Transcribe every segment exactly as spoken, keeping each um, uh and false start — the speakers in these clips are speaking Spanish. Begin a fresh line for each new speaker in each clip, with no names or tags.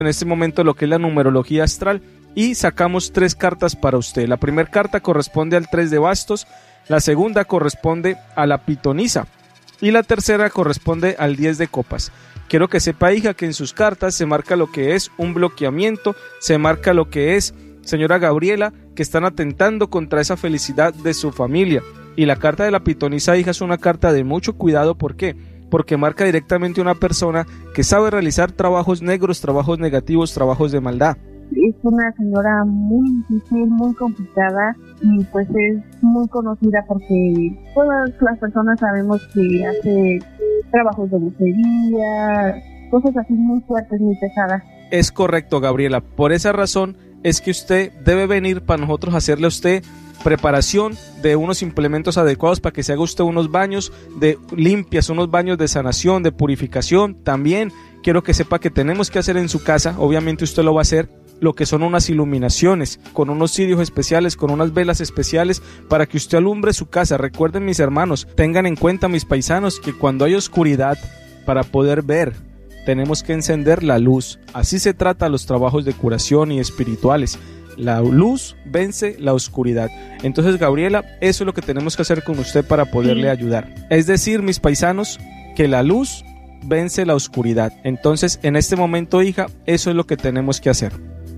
en este momento lo que es la numerología astral y sacamos tres cartas para usted. La primera carta corresponde al tres de bastos, la segunda corresponde a la pitonisa y la tercera corresponde al diez de copas. Quiero que sepa, hija, que en sus cartas se marca lo que es un bloqueamiento, se marca lo que es, señora Gabriela, que están atentando contra esa felicidad de su familia. Y la carta de la pitonisa, hija, es una carta de mucho cuidado. ¿Por qué? Porque marca directamente una persona que sabe realizar trabajos negros, trabajos negativos, trabajos de maldad.
Es una señora muy difícil, muy complicada y pues es muy conocida porque todas las personas sabemos que hace trabajos de brujería, cosas así muy fuertes, muy pesadas.
Es correcto, Gabriela. Por esa razón es que usted debe venir para nosotros hacerle a usted preparación de unos implementos adecuados para que se haga usted unos baños de limpias, unos baños de sanación, de purificación. También quiero que sepa que tenemos que hacer en su casa, obviamente usted lo va a hacer, lo que son unas iluminaciones, con unos cirios especiales, con unas velas especiales para que usted alumbre su casa. Recuerden, mis hermanos, tengan en cuenta, mis paisanos, que cuando hay oscuridad, para poder ver, tenemos que encender la luz. Así se trata los trabajos de curación y espirituales. La luz vence la oscuridad. Entonces, Gabriela, eso es lo que tenemos que hacer con usted para poderle ayudar. Es decir, mis paisanos, que la luz vence la oscuridad. Entonces, en este momento, hija, eso es lo que tenemos que hacer.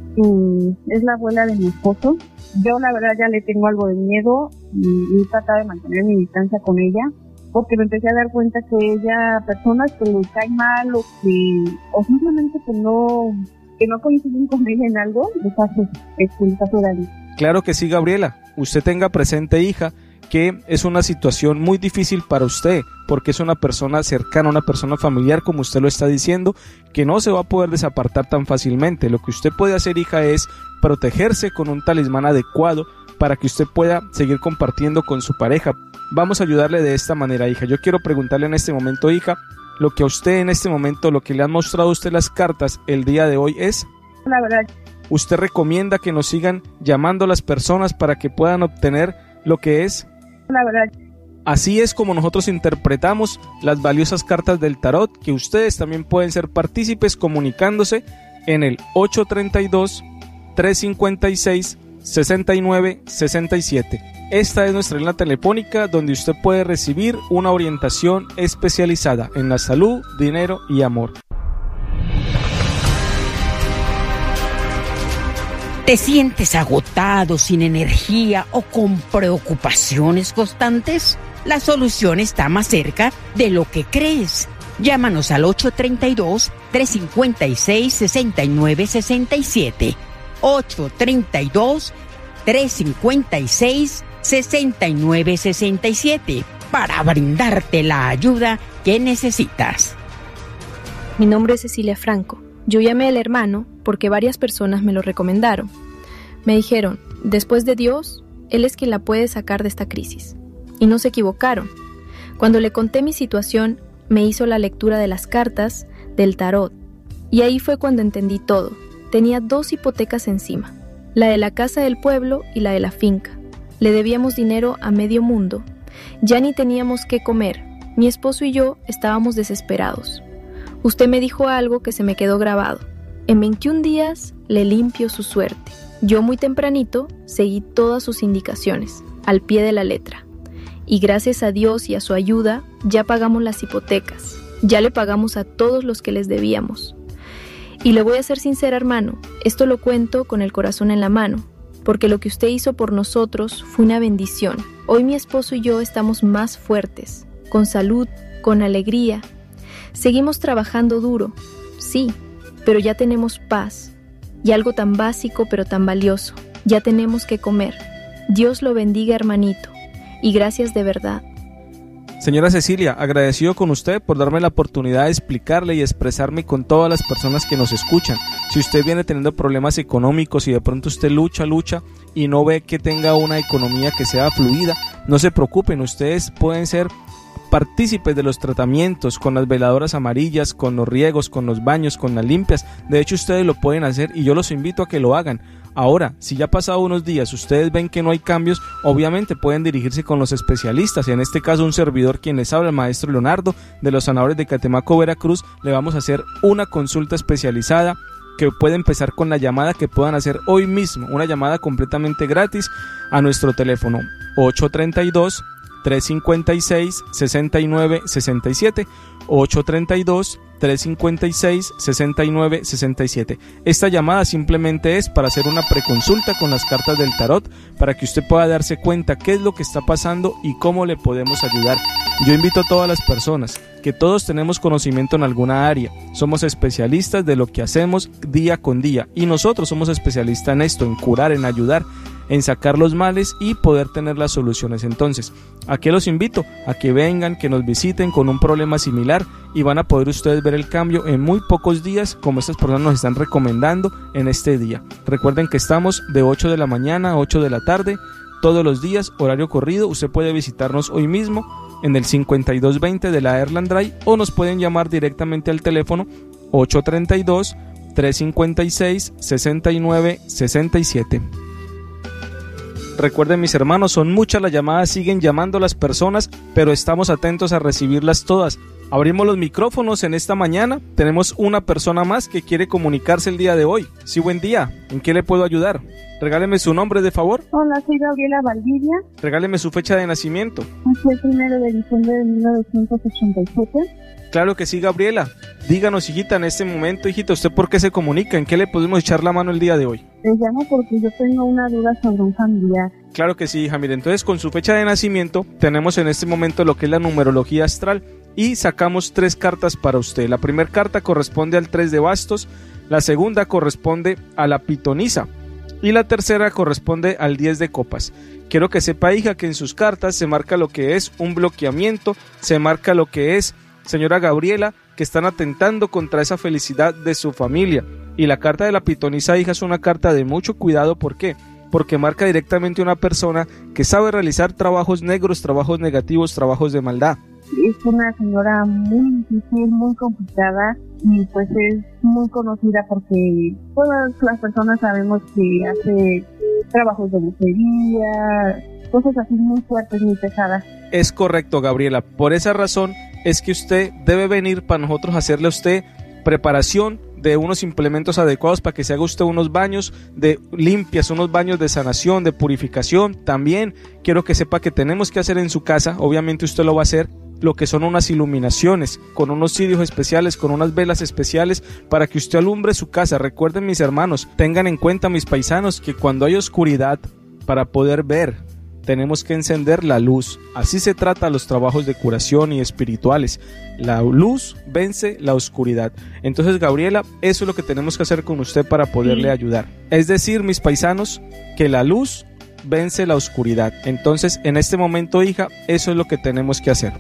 Es la abuela de mi esposo. Yo la verdad ya le tengo algo de miedo y he tratado de mantener mi distancia con ella porque me empecé a dar cuenta que ella, personas que le caen mal o que o simplemente que no que no coinciden con ella en algo, les hace expulsar de ahí.
Claro que sí, Gabriela. Usted tenga presente, hija, que es una situación muy difícil para usted, porque es una persona cercana, una persona familiar, como usted lo está diciendo, que no se va a poder desapartar tan fácilmente. Lo que usted puede hacer, hija, es protegerse con un talismán adecuado para que usted pueda seguir compartiendo con su pareja. Vamos a ayudarle de esta manera, hija. Yo quiero preguntarle en este momento, hija, lo que a usted en este momento, lo que le han mostrado a usted las cartas el día de hoy es...
La verdad.
¿Usted recomienda que nos sigan llamando a las personas para que puedan obtener lo que es?
La verdad.
Así es como nosotros interpretamos las valiosas cartas del tarot, que ustedes también pueden ser partícipes comunicándose en el ocho tres dos, tres cinco seis, seis nueve seis siete. Esta es nuestra línea telefónica donde usted puede recibir una orientación especializada en la salud, dinero y amor.
¿Te sientes agotado, sin energía o con preocupaciones constantes? La solución está más cerca de lo que crees. Llámanos al ocho tres dos, tres cinco seis, seis nueve seis siete. ocho tres dos, tres cinco seis, seis nueve seis siete para brindarte la ayuda que necesitas.
Mi nombre es Cecilia Franco. Yo llamé al hermano porque varias personas me lo recomendaron. Me dijeron, después de Dios, Él es quien la puede sacar de esta crisis. Y no se equivocaron. Cuando le conté mi situación, me hizo la lectura de las cartas, del tarot. Y ahí fue cuando entendí todo. Tenía dos hipotecas encima, la de la casa del pueblo y la de la finca. Le debíamos dinero a medio mundo. Ya ni teníamos qué comer. Mi esposo y yo estábamos desesperados. Usted me dijo algo que se me quedó grabado. En veintiún días le limpio su suerte. Yo muy tempranito seguí todas sus indicaciones, al pie de la letra. Y gracias a Dios y a su ayuda, ya pagamos las hipotecas. Ya le pagamos a todos los que les debíamos. Y le voy a ser sincera, hermano, esto lo cuento con el corazón en la mano, porque lo que usted hizo por nosotros fue una bendición. Hoy mi esposo y yo estamos más fuertes, con salud, con alegría. Seguimos trabajando duro, sí, pero ya tenemos paz. Y algo tan básico pero tan valioso, ya tenemos que comer. Dios lo bendiga, hermanito, y gracias de verdad.
Señora Cecilia, agradecido con usted por darme la oportunidad de explicarle y expresarme con todas las personas que nos escuchan. Si usted viene teniendo problemas económicos y de pronto usted lucha, lucha y no ve que tenga una economía que sea fluida, no se preocupen, ustedes pueden ser partícipes de los tratamientos con las veladoras amarillas, con los riegos, con los baños, con las limpias. De hecho, ustedes lo pueden hacer y yo los invito a que lo hagan. Ahora, si ya ha pasado unos días, ustedes ven que no hay cambios, obviamente pueden dirigirse con los especialistas. En este caso, un servidor quien les habla, el maestro Leonardo, de los sanadores de Catemaco, Veracruz, le vamos a hacer una consulta especializada que puede empezar con la llamada que puedan hacer hoy mismo, una llamada completamente gratis a nuestro teléfono ocho tres dos, tres cinco seis, seis nueve seis siete, ocho tres dos, tres cinco seis, seis nueve seis siete. Esta llamada simplemente es para hacer una preconsulta con las cartas del tarot, para que usted pueda darse cuenta qué es lo que está pasando y cómo le podemos ayudar. Yo invito a todas las personas, que todos tenemos conocimiento en alguna área, somos especialistas de lo que hacemos día con día, y nosotros somos especialistas en esto, en curar, en ayudar, en sacar los males y poder tener las soluciones. Entonces, ¿a qué los invito? A que vengan, que nos visiten con un problema similar, y van a poder ustedes ver el cambio en muy pocos días, como estas personas nos están recomendando en este día. Recuerden que estamos de ocho de la mañana a ocho de la tarde, todos los días, horario corrido. Usted puede visitarnos hoy mismo en el cincuenta y dos veinte de la Erland Drive, o nos pueden llamar directamente al teléfono ocho tres dos, tres cinco seis, seis nueve seis siete. Recuerden, mis hermanos, son muchas las llamadas, siguen llamando las personas, pero estamos atentos a recibirlas todas. Abrimos los micrófonos en esta mañana. Tenemos una persona más que quiere comunicarse el día de hoy. Sí, buen día. ¿En qué le puedo ayudar? Regáleme su nombre, de favor.
Hola, soy Gabriela Valdivia.
Regáleme su fecha de nacimiento.
Fue el primero de diciembre de mil novecientos ochenta y siete.
Claro que sí, Gabriela. Díganos, hijita, en este momento, hijita, ¿usted por qué se comunica? ¿En qué le podemos echar la mano el día de hoy?
Les llamo porque yo tengo una duda sobre un familiar.
Claro que sí, hija. Mire, entonces con su fecha de nacimiento tenemos en este momento lo que es la numerología astral y sacamos tres cartas para usted. La primera carta corresponde al tres de bastos, la segunda corresponde a la pitonisa y la tercera corresponde al diez de copas. Quiero que sepa, hija, que en sus cartas se marca lo que es un bloqueamiento, se marca lo que es, señora Gabriela, que están atentando contra esa felicidad de su familia. Y la carta de la pitonisa, hija, es una carta de mucho cuidado. ¿Por qué? Porque marca directamente una persona que sabe realizar trabajos negros, trabajos negativos, trabajos de maldad.
Es una señora muy difícil, muy complicada, y pues es muy conocida porque todas las personas sabemos que hace trabajos de brujería, cosas así muy fuertes, muy pesadas.
Es correcto, Gabriela. Por esa razón es que usted debe venir para nosotros hacerle a usted preparación de unos implementos adecuados para que se haga usted unos baños de limpias, unos baños de sanación, de purificación. También quiero que sepa que tenemos que hacer en su casa, obviamente usted lo va a hacer, lo que son unas iluminaciones, con unos cirios especiales, con unas velas especiales, para que usted alumbre su casa. Recuerden, mis hermanos, tengan en cuenta, mis paisanos, que cuando hay oscuridad, para poder ver, tenemos que encender la luz. Así se trata los trabajos de curación y espirituales. La luz vence la oscuridad. Entonces, Gabriela, eso es lo que tenemos que hacer con usted para poderle ayudar. Es decir, mis paisanos, que la luz vence la oscuridad. Entonces, en este momento, hija, eso es lo que tenemos que hacer.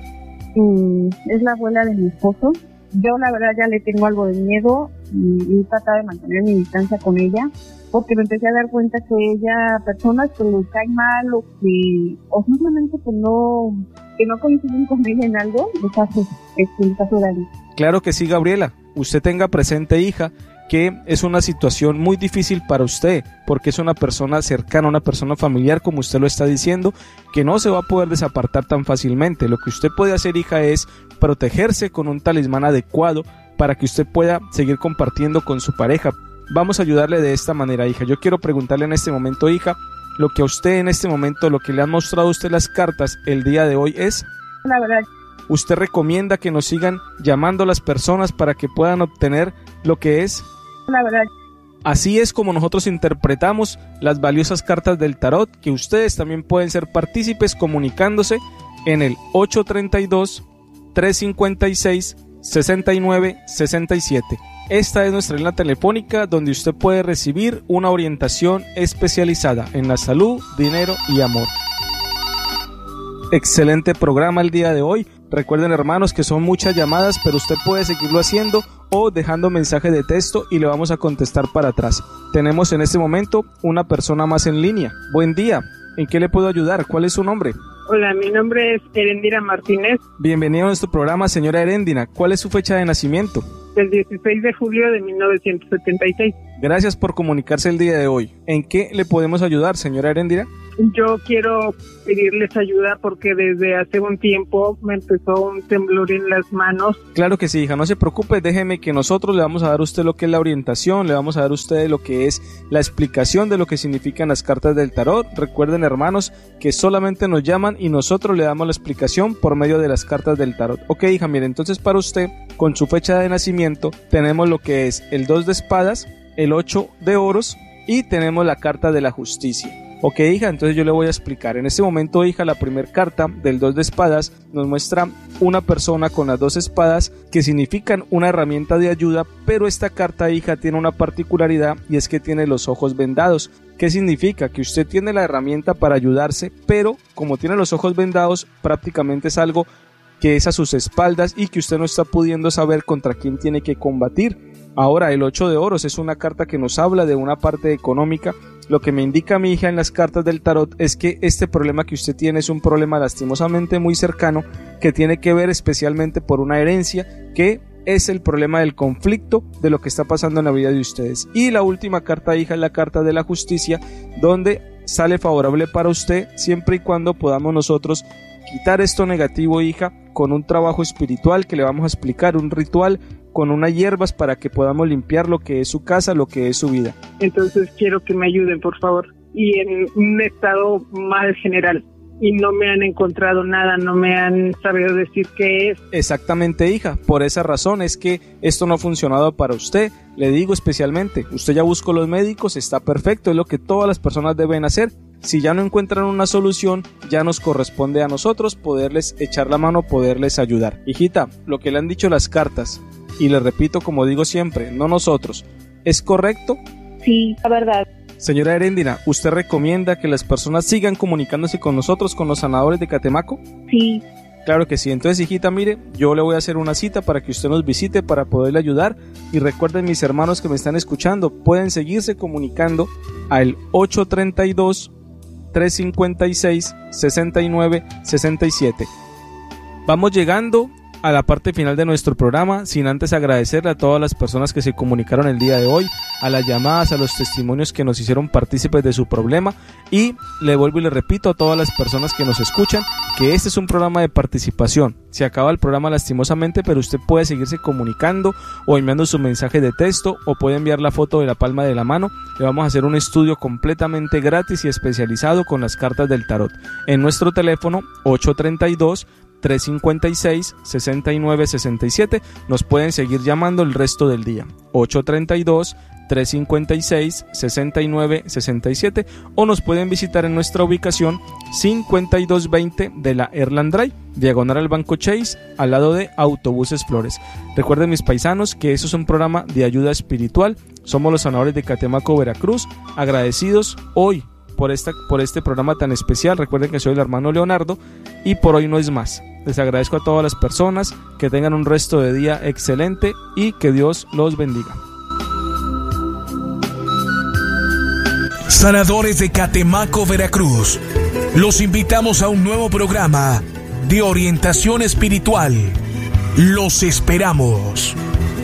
Mm, es la abuela de mi esposo. Yo, la verdad, ya le tengo algo de miedo y he tratado de mantener mi distancia con ella, porque me empecé a dar cuenta que ella, personas que le caen mal o que, o simplemente que no, que no coinciden con ella en algo, les hace, les hace daño.
Claro que sí, Gabriela. Usted tenga presente, hija, que es una situación muy difícil para usted, porque es una persona cercana, una persona familiar, como usted lo está diciendo, que no se va a poder desapartar tan fácilmente. Lo que usted puede hacer, hija, es protegerse con un talismán adecuado para que usted pueda seguir compartiendo con su pareja. Vamos a ayudarle de esta manera, hija. Yo quiero preguntarle en este momento, hija, lo que a usted en este momento, lo que le han mostrado a usted las cartas el día de hoy es...
La verdad.
¿Usted recomienda que nos sigan llamando a las personas para que puedan obtener lo que es?
La verdad.
Así es como nosotros interpretamos las valiosas cartas del tarot, que ustedes también pueden ser partícipes comunicándose en el ocho tres dos, tres cinco seis, seis nueve seis siete. Esta es nuestra línea telefónica donde usted puede recibir una orientación especializada en la salud, dinero y amor. Excelente programa el día de hoy. Recuerden, hermanos, que son muchas llamadas, pero usted puede seguirlo haciendo o dejando mensaje de texto y le vamos a contestar para atrás. Tenemos en este momento una persona más en línea. Buen día. ¿En qué le puedo ayudar? ¿Cuál es su nombre?
Hola, mi nombre es Erendira Martínez.
Bienvenido a nuestro programa, señora Erendira. ¿Cuál es su fecha de nacimiento?
El dieciséis de julio de mil novecientos setenta y seis.
Gracias por comunicarse el día de hoy. ¿En qué le podemos ayudar, señora Heréndira?
Yo quiero pedirles ayuda porque desde hace un tiempo me empezó un temblor en las manos.
Claro que sí, hija, no se preocupe, déjeme que nosotros le vamos a dar a usted lo que es la orientación, le vamos a dar a usted lo que es la explicación de lo que significan las cartas del tarot. Recuerden, hermanos, que solamente nos llaman y nosotros le damos la explicación por medio de las cartas del tarot. Ok, hija, mire, entonces para usted, con su fecha de nacimiento, tenemos lo que es el dos de espadas, el ocho de oros y tenemos la carta de la justicia. Ok, hija, entonces yo le voy a explicar. En este momento, hija, la primera carta del dos de espadas nos muestra una persona con las dos espadas que significan una herramienta de ayuda, pero esta carta, hija, tiene una particularidad y es que tiene los ojos vendados. ¿Qué significa? Que usted tiene la herramienta para ayudarse, pero como tiene los ojos vendados, prácticamente es algo que es a sus espaldas y que usted no está pudiendo saber contra quién tiene que combatir. Ahora, el ocho de oros es una carta que nos habla de una parte económica. Lo que me indica mi hija en las cartas del tarot es que este problema que usted tiene es un problema lastimosamente muy cercano que tiene que ver especialmente por una herencia que es el problema del conflicto de lo que está pasando en la vida de ustedes. Y la última carta, hija, es la carta de la justicia, donde sale favorable para usted siempre y cuando podamos nosotros quitar esto negativo, hija, con un trabajo espiritual que le vamos a explicar, un ritual con unas hierbas para que podamos limpiar lo que es su casa, lo que es su vida.
Entonces quiero que me ayuden, por favor. Y en un estado mal general. Y no me han encontrado nada, no me han sabido decir qué es.
Exactamente, hija. Por esa razón es que esto no ha funcionado para usted. Le digo especialmente, usted ya buscó los médicos, está perfecto, es lo que todas las personas deben hacer. Si ya no encuentran una solución, ya nos corresponde a nosotros poderles echar la mano, poderles ayudar. Hijita, lo que le han dicho las cartas, y le repito como digo siempre, no nosotros, ¿es correcto?
Sí, la verdad.
Señora Heréndira, ¿usted recomienda que las personas sigan comunicándose con nosotros, con los sanadores de Catemaco?
Sí.
Claro que sí. Entonces, hijita, mire, yo le voy a hacer una cita para que usted nos visite, para poderle ayudar. Y recuerden, mis hermanos que me están escuchando, pueden seguirse comunicando al ocho tres dos, tres cinco seis, seis nueve seis siete. Vamos llegando a la parte final de nuestro programa, sin antes agradecerle a todas las personas que se comunicaron el día de hoy, a las llamadas, a los testimonios que nos hicieron partícipes de su problema, y le vuelvo y le repito a todas las personas que nos escuchan que este es un programa de participación. Se acaba el programa lastimosamente, pero usted puede seguirse comunicando o enviando su mensaje de texto o puede enviar la foto de la palma de la mano. Le vamos a hacer un estudio completamente gratis y especializado con las cartas del tarot en nuestro teléfono ocho tres dos, tres cinco seis, seis nueve seis siete. Nos pueden seguir llamando el resto del día. ocho tres dos, tres cinco seis, seis nueve seis siete o nos pueden visitar en nuestra ubicación cincuenta y dos veinte de la Erland Drive, diagonal al Banco Chase, al lado de Autobuses Flores. Recuerden, mis paisanos, que eso es un programa de ayuda espiritual. Somos los sanadores de Catemaco, Veracruz, agradecidos hoy por, esta, por este programa tan especial. Recuerden que soy el hermano Leonardo y por hoy no es más. Les agradezco a todas las personas, que tengan un resto de día excelente y que Dios los bendiga.
Sanadores de Catemaco, Veracruz, los invitamos a un nuevo programa de orientación espiritual. Los esperamos.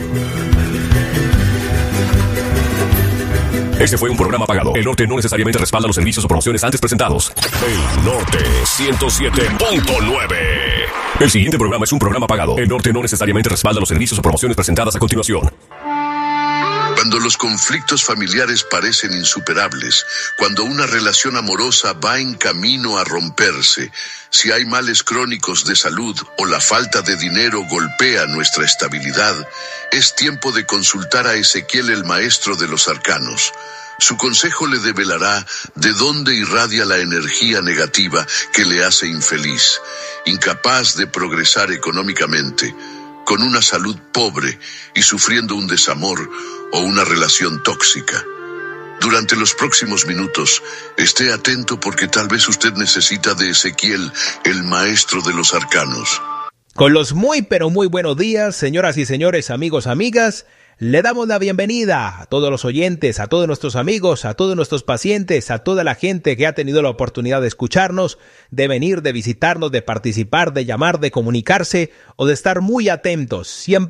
Este fue un programa pagado. El Norte no necesariamente respalda los servicios o promociones antes presentados. El Norte ciento siete punto nueve. El siguiente programa es un programa pagado. El Norte no necesariamente respalda los servicios o promociones presentadas a continuación.
Cuando los conflictos familiares parecen insuperables, cuando una relación amorosa va en camino a romperse, si hay males crónicos de salud o la falta de dinero golpea nuestra estabilidad, es tiempo de consultar a Ezequiel, el maestro de los arcanos. Su consejo le develará de dónde irradia la energía negativa que le hace infeliz, incapaz de progresar económicamente, con una salud pobre y sufriendo un desamor o una relación tóxica. Durante los próximos minutos, esté atento porque tal vez usted necesita de Ezequiel, el maestro de los arcanos.
Con los muy pero muy buenos días, señoras y señores, amigos, amigas, le damos la bienvenida a todos los oyentes, a todos nuestros amigos, a todos nuestros pacientes, a toda la gente que ha tenido la oportunidad de escucharnos, de venir, de visitarnos, de participar, de llamar, de comunicarse o de estar muy atentos, siempre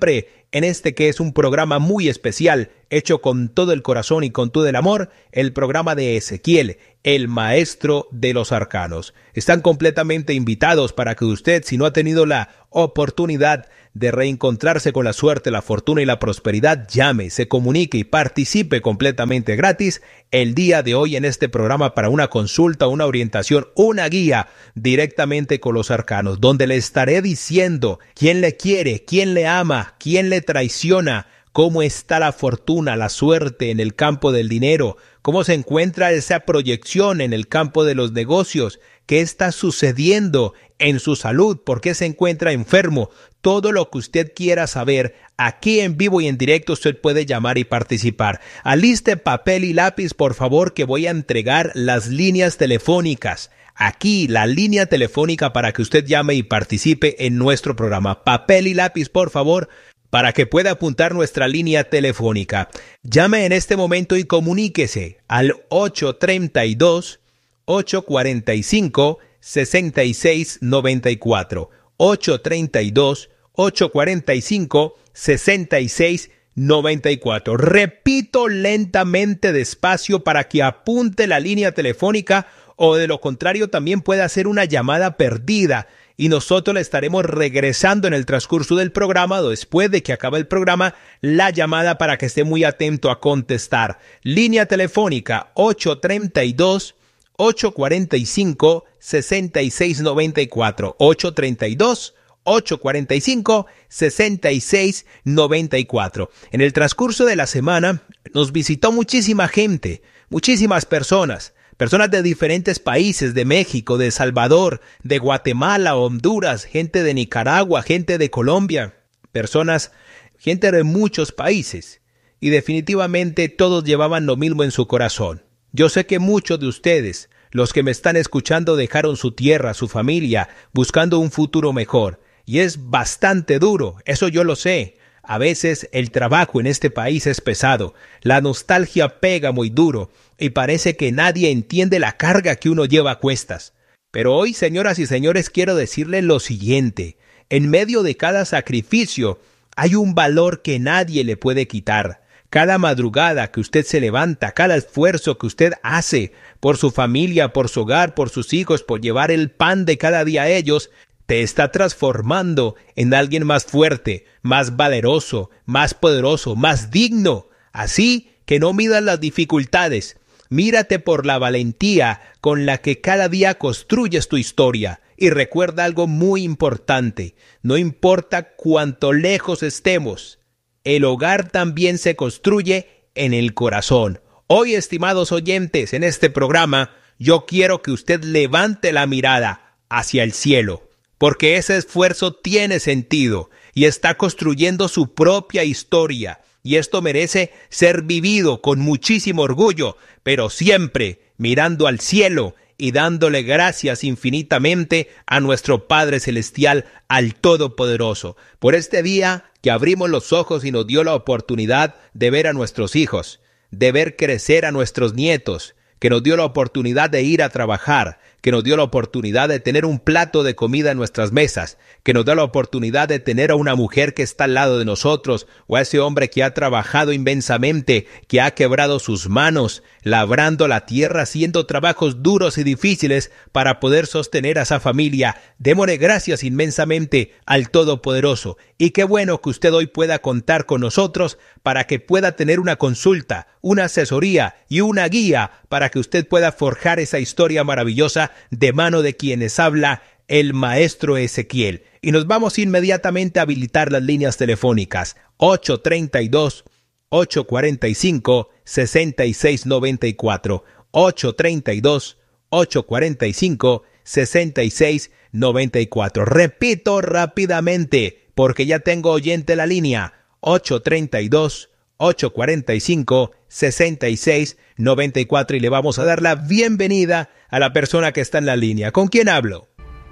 en este que es un programa muy especial, hecho con todo el corazón y con todo el amor, el programa de Ezequiel, el maestro de los arcanos. Están completamente invitados para que usted, si no ha tenido la oportunidad de reencontrarse con la suerte, la fortuna y la prosperidad, llame, se comunique y participe completamente gratis el día de hoy en este programa para una consulta, una orientación, una guía directamente con los arcanos, donde le estaré diciendo quién le quiere, quién le ama, quién le traiciona, cómo está la fortuna, la suerte en el campo del dinero, cómo se encuentra esa proyección en el campo de los negocios, qué está sucediendo en su salud, por qué se encuentra enfermo. Todo lo que usted quiera saber, aquí en vivo y en directo usted puede llamar y participar. Aliste papel y lápiz, por favor, que voy a entregar las líneas telefónicas. Aquí, la línea telefónica para que usted llame y participe en nuestro programa. Papel y lápiz, por favor, para que pueda apuntar nuestra línea telefónica. Llame en este momento y comuníquese al ocho tres dos, ocho cuatro cinco, seis seis nueve cuatro. ocho tres dos, ocho cuatro cinco, seis seis nueve cuatro. Repito lentamente, despacio, para que apunte la línea telefónica, o de lo contrario también puede hacer una llamada perdida y nosotros le estaremos regresando en el transcurso del programa, después de que acabe el programa, la llamada para que esté muy atento a contestar. Línea telefónica ocho tres dos, ocho cuatro cinco, seis seis nueve cuatro. ocho tres dos, ocho cuatro cinco, seis seis nueve cuatro. En el transcurso de la semana nos visitó muchísima gente, muchísimas personas. Personas de diferentes países, de México, de El Salvador, de Guatemala, Honduras, gente de Nicaragua, gente de Colombia, personas, gente de muchos países. Y definitivamente todos llevaban lo mismo en su corazón. Yo sé que muchos de ustedes, los que me están escuchando, dejaron su tierra, su familia, buscando un futuro mejor. Y es bastante duro, eso yo lo sé. A veces el trabajo en este país es pesado, la nostalgia pega muy duro y parece que nadie entiende la carga que uno lleva a cuestas. Pero hoy, señoras y señores, quiero decirles lo siguiente: en medio de cada sacrificio hay un valor que nadie le puede quitar. Cada madrugada que usted se levanta, cada esfuerzo que usted hace por su familia, por su hogar, por sus hijos, por llevar el pan de cada día a ellos, te está transformando en alguien más fuerte, más valeroso, más poderoso, más digno. Así que no midas las dificultades, mírate por la valentía con la que cada día construyes tu historia. Y recuerda algo muy importante: no importa cuánto lejos estemos, el hogar también se construye en el corazón. Hoy, estimados oyentes, en este programa, yo quiero que usted levante la mirada hacia el cielo, porque ese esfuerzo tiene sentido y está construyendo su propia historia, y esto merece ser vivido con muchísimo orgullo, pero siempre mirando al cielo y dándole gracias infinitamente a nuestro Padre Celestial, al Todopoderoso, por este día que abrimos los ojos y nos dio la oportunidad de ver a nuestros hijos, de ver crecer a nuestros nietos, que nos dio la oportunidad de ir a trabajar, que nos dio la oportunidad de tener un plato de comida en nuestras mesas, que nos da la oportunidad de tener a una mujer que está al lado de nosotros, o a ese hombre que ha trabajado inmensamente, que ha quebrado sus manos, labrando la tierra, haciendo trabajos duros y difíciles para poder sostener a esa familia. Démosle gracias inmensamente al Todopoderoso. Y qué bueno que usted hoy pueda contar con nosotros para que pueda tener una consulta, una asesoría y una guía para que usted pueda forjar esa historia maravillosa de mano de quienes habla el maestro Ezequiel. Y nos vamos inmediatamente a habilitar las líneas telefónicas ocho tres dos, ocho cuatro cinco, seis seis nueve cuatro, ocho tres dos, ocho cuatro cinco, seis seis nueve cuatro. Repito rápidamente, porque ya tengo oyente la línea: ocho tres dos, ocho cuatro cinco, seis seis nueve cuatro, y le vamos a dar la bienvenida a la persona que está en la línea. ¿Con quién hablo?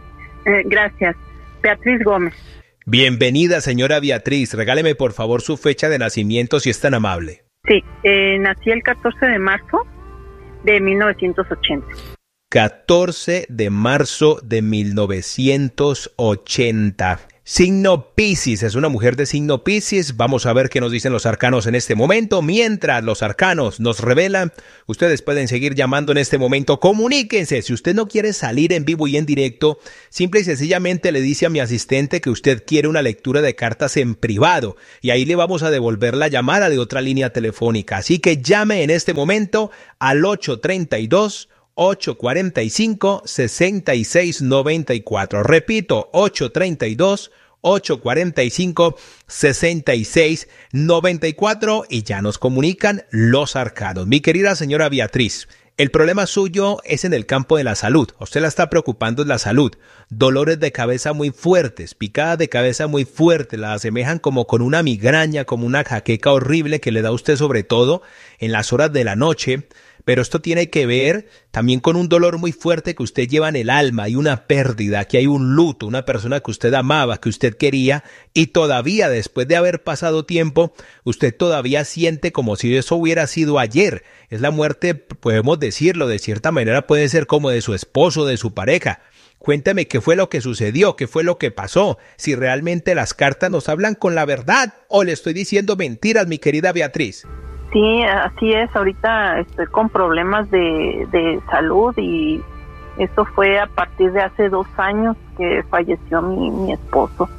Eh, gracias. Beatriz Gómez.
Bienvenida, señora Beatriz. Regáleme, por favor, su fecha de nacimiento, si es tan amable.
Sí, eh, nací el catorce de marzo de mil novecientos ochenta.
catorce de marzo de mil novecientos ochenta. Signo Piscis, es una mujer de signo Piscis. Vamos a ver qué nos dicen los arcanos en este momento. Mientras los arcanos nos revelan, ustedes pueden seguir llamando en este momento. Comuníquense. Si usted no quiere salir en vivo y en directo, simple y sencillamente le dice a mi asistente que usted quiere una lectura de cartas en privado y ahí le vamos a devolver la llamada de otra línea telefónica. Así que llame en este momento al ocho treinta y dos, ocho cuarenta y cinco, sesenta y seis noventa y cuatro. Repito, ocho treinta y dos, ocho cuarenta y cinco, sesenta y seis noventa y cuatro y ya nos comunican los arcanos. Mi querida señora Beatriz, el problema suyo es en el campo de la salud. A usted la está preocupando la salud. Dolores de cabeza muy fuertes, picadas de cabeza muy fuertes, la asemejan como con una migraña, como una jaqueca horrible que le da a usted sobre todo en las horas de la noche. Pero esto tiene que ver también con un dolor muy fuerte que usted lleva en el alma, hay una pérdida, que hay un luto, una persona que usted amaba, que usted quería y todavía después de haber pasado tiempo, usted todavía siente como si eso hubiera sido ayer. Es la muerte, podemos decirlo, de cierta manera puede ser como de su esposo, de su pareja. Cuénteme qué fue lo que sucedió, qué fue lo que pasó, si realmente las cartas nos hablan con la verdad o le estoy diciendo mentiras, mi querida Beatriz.
Sí, así es. Ahorita estoy con problemas de, de salud y esto fue a partir de hace dos años que falleció mi, mi esposo.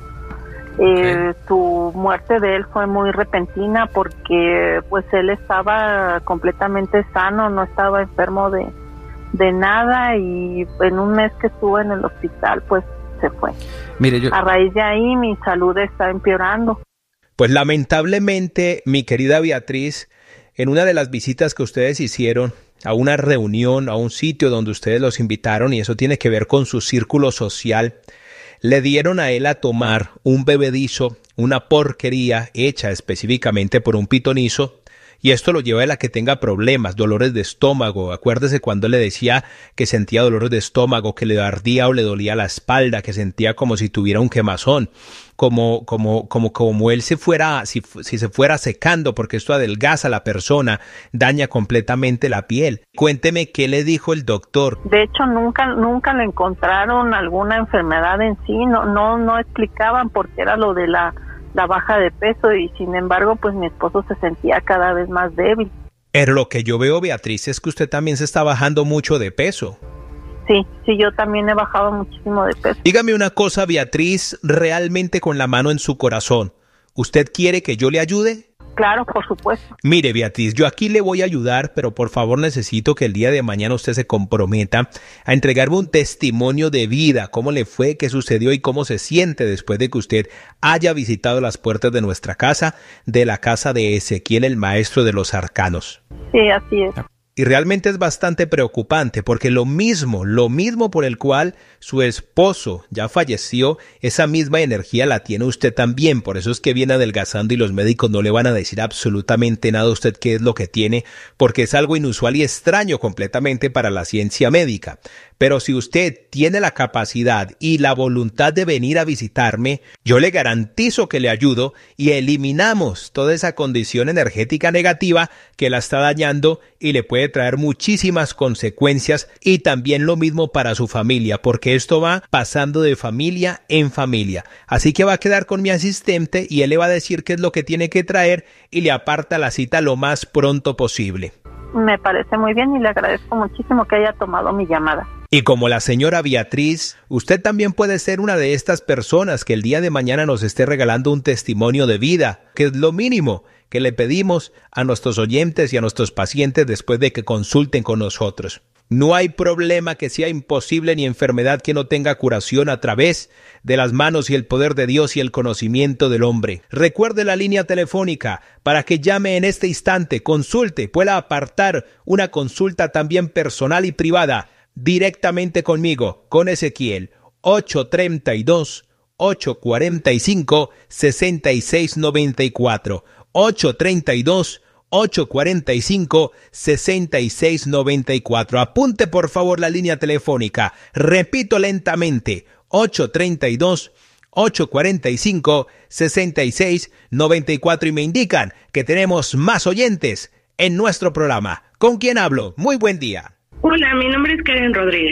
Eh, su muerte de él fue muy repentina porque pues él estaba completamente sano, no estaba enfermo de, de nada y en un mes que estuvo en el hospital pues se fue.
Mire, yo...
A raíz de ahí mi salud está empeorando.
Pues lamentablemente, mi querida Beatriz, en una de las visitas que ustedes hicieron a una reunión, a un sitio donde ustedes los invitaron, y eso tiene que ver con su círculo social, le dieron a él a tomar un bebedizo, una porquería hecha específicamente por un pitonizo, y esto lo lleva a la que tenga problemas, dolores de estómago. Acuérdese cuando le decía que sentía dolores de estómago, que le ardía o le dolía la espalda, que sentía como si tuviera un quemazón, como como como como él se fuera si, si se fuera secando, porque esto adelgaza a la persona, daña completamente la piel. Cuénteme qué le dijo el doctor.
De hecho, nunca nunca le encontraron alguna enfermedad en sí, no no no explicaban por qué era lo de la la baja de peso y sin embargo pues mi esposo se sentía cada vez más débil.
Pero lo que yo veo, Beatriz, es que usted también se está bajando mucho de peso.
Sí, sí, yo también he bajado muchísimo de peso.
Dígame una cosa, Beatriz, realmente con la mano en su corazón, ¿usted quiere que yo le ayude?
Claro, por supuesto.
Mire, Beatriz, yo aquí le voy a ayudar, pero por favor necesito que el día de mañana usted se comprometa a entregarme un testimonio de vida, cómo le fue, qué sucedió y cómo se siente después de que usted haya visitado las puertas de nuestra casa, de la casa de Ezequiel, el maestro de los arcanos.
Sí, así es.
Y realmente es bastante preocupante porque lo mismo, lo mismo por el cual su esposo ya falleció, esa misma energía la tiene usted también. Por eso es que viene adelgazando y los médicos no le van a decir absolutamente nada a usted qué es lo que tiene, porque es algo inusual y extraño completamente para la ciencia médica. Pero si usted tiene la capacidad y la voluntad de venir a visitarme, yo le garantizo que le ayudo y eliminamos toda esa condición energética negativa que la está dañando y le puede traer muchísimas consecuencias, y también lo mismo para su familia, porque esto va pasando de familia en familia. Así que va a quedar con mi asistente y él le va a decir qué es lo que tiene que traer y le aparta la cita lo más pronto posible.
Me parece muy bien y le agradezco muchísimo que haya tomado mi llamada.
Y como la señora Beatriz, usted también puede ser una de estas personas que el día de mañana nos esté regalando un testimonio de vida, que es lo mínimo que le pedimos a nuestros oyentes y a nuestros pacientes después de que consulten con nosotros. No hay problema que sea imposible ni enfermedad que no tenga curación a través de las manos y el poder de Dios y el conocimiento del hombre. Recuerde la línea telefónica para que llame en este instante, consulte, pueda apartar una consulta también personal y privada directamente conmigo, con Ezequiel, ocho treinta y dos, ocho cuarenta y cinco, sesenta y seis noventa y cuatro, ocho treinta y dos, ocho cuarenta y cinco, sesenta y seis noventa y cuatro. Apunte por favor la línea telefónica. Repito lentamente, ocho treinta y dos, ocho cuarenta y cinco, sesenta y seis noventa y cuatro, y me indican que tenemos más oyentes en nuestro programa. ¿Con quién hablo? Muy buen día.
Hola, mi nombre es Karen Rodríguez.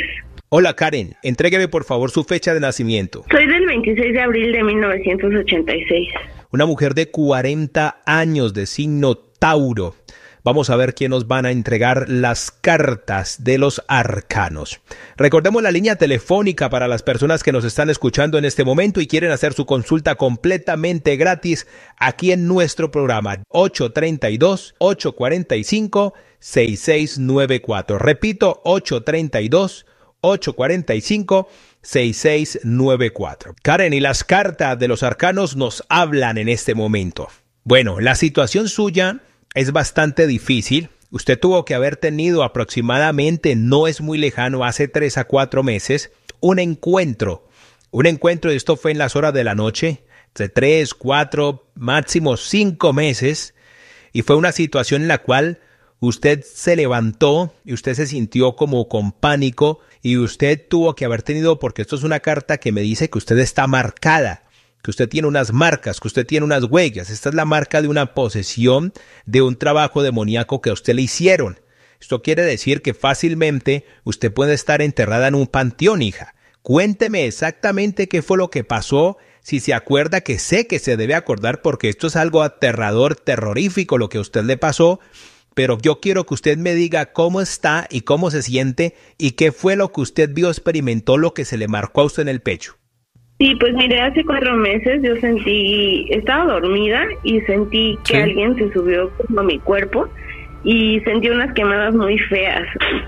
Hola Karen, entrégueme por favor su fecha de nacimiento.
Soy del veintiséis de abril de mil novecientos ochenta y seis.
Una mujer de cuarenta años de signo Tauro. Vamos a ver quién nos van a entregar las cartas de los arcanos. Recordemos la línea telefónica para las personas que nos están escuchando en este momento y quieren hacer su consulta completamente gratis aquí en nuestro programa. ocho tres dos, ocho cuatro cinco, seis seis nueve cuatro. Repito, ocho tres dos, ocho cuatro cinco, seis seis nueve cuatro. Karen, y las cartas de los arcanos nos hablan en este momento. Bueno, la situación suya es bastante difícil. Usted tuvo que haber tenido aproximadamente, no es muy lejano, hace tres a cuatro meses, un encuentro. Un encuentro, esto fue en las horas de la noche, de tres, cuatro, máximo cinco meses. Y fue una situación en la cual usted se levantó y usted se sintió como con pánico y usted tuvo que haber tenido, porque esto es una carta que me dice que usted está marcada, que usted tiene unas marcas, que usted tiene unas huellas. Esta es la marca de una posesión, de un trabajo demoníaco que a usted le hicieron. Esto quiere decir que fácilmente usted puede estar enterrada en un panteón, hija. Cuénteme exactamente qué fue lo que pasó, si se acuerda, que sé que se debe acordar porque esto es algo aterrador, terrorífico lo que a usted le pasó, pero yo quiero que usted me diga cómo está y cómo se siente y qué fue lo que usted vio, experimentó, lo que se le marcó a usted en el pecho.
Sí, pues mire, hace cuatro meses yo sentí, estaba dormida y sentí que
Sí.
alguien se subió como a mi cuerpo y sentí unas quemadas muy feas,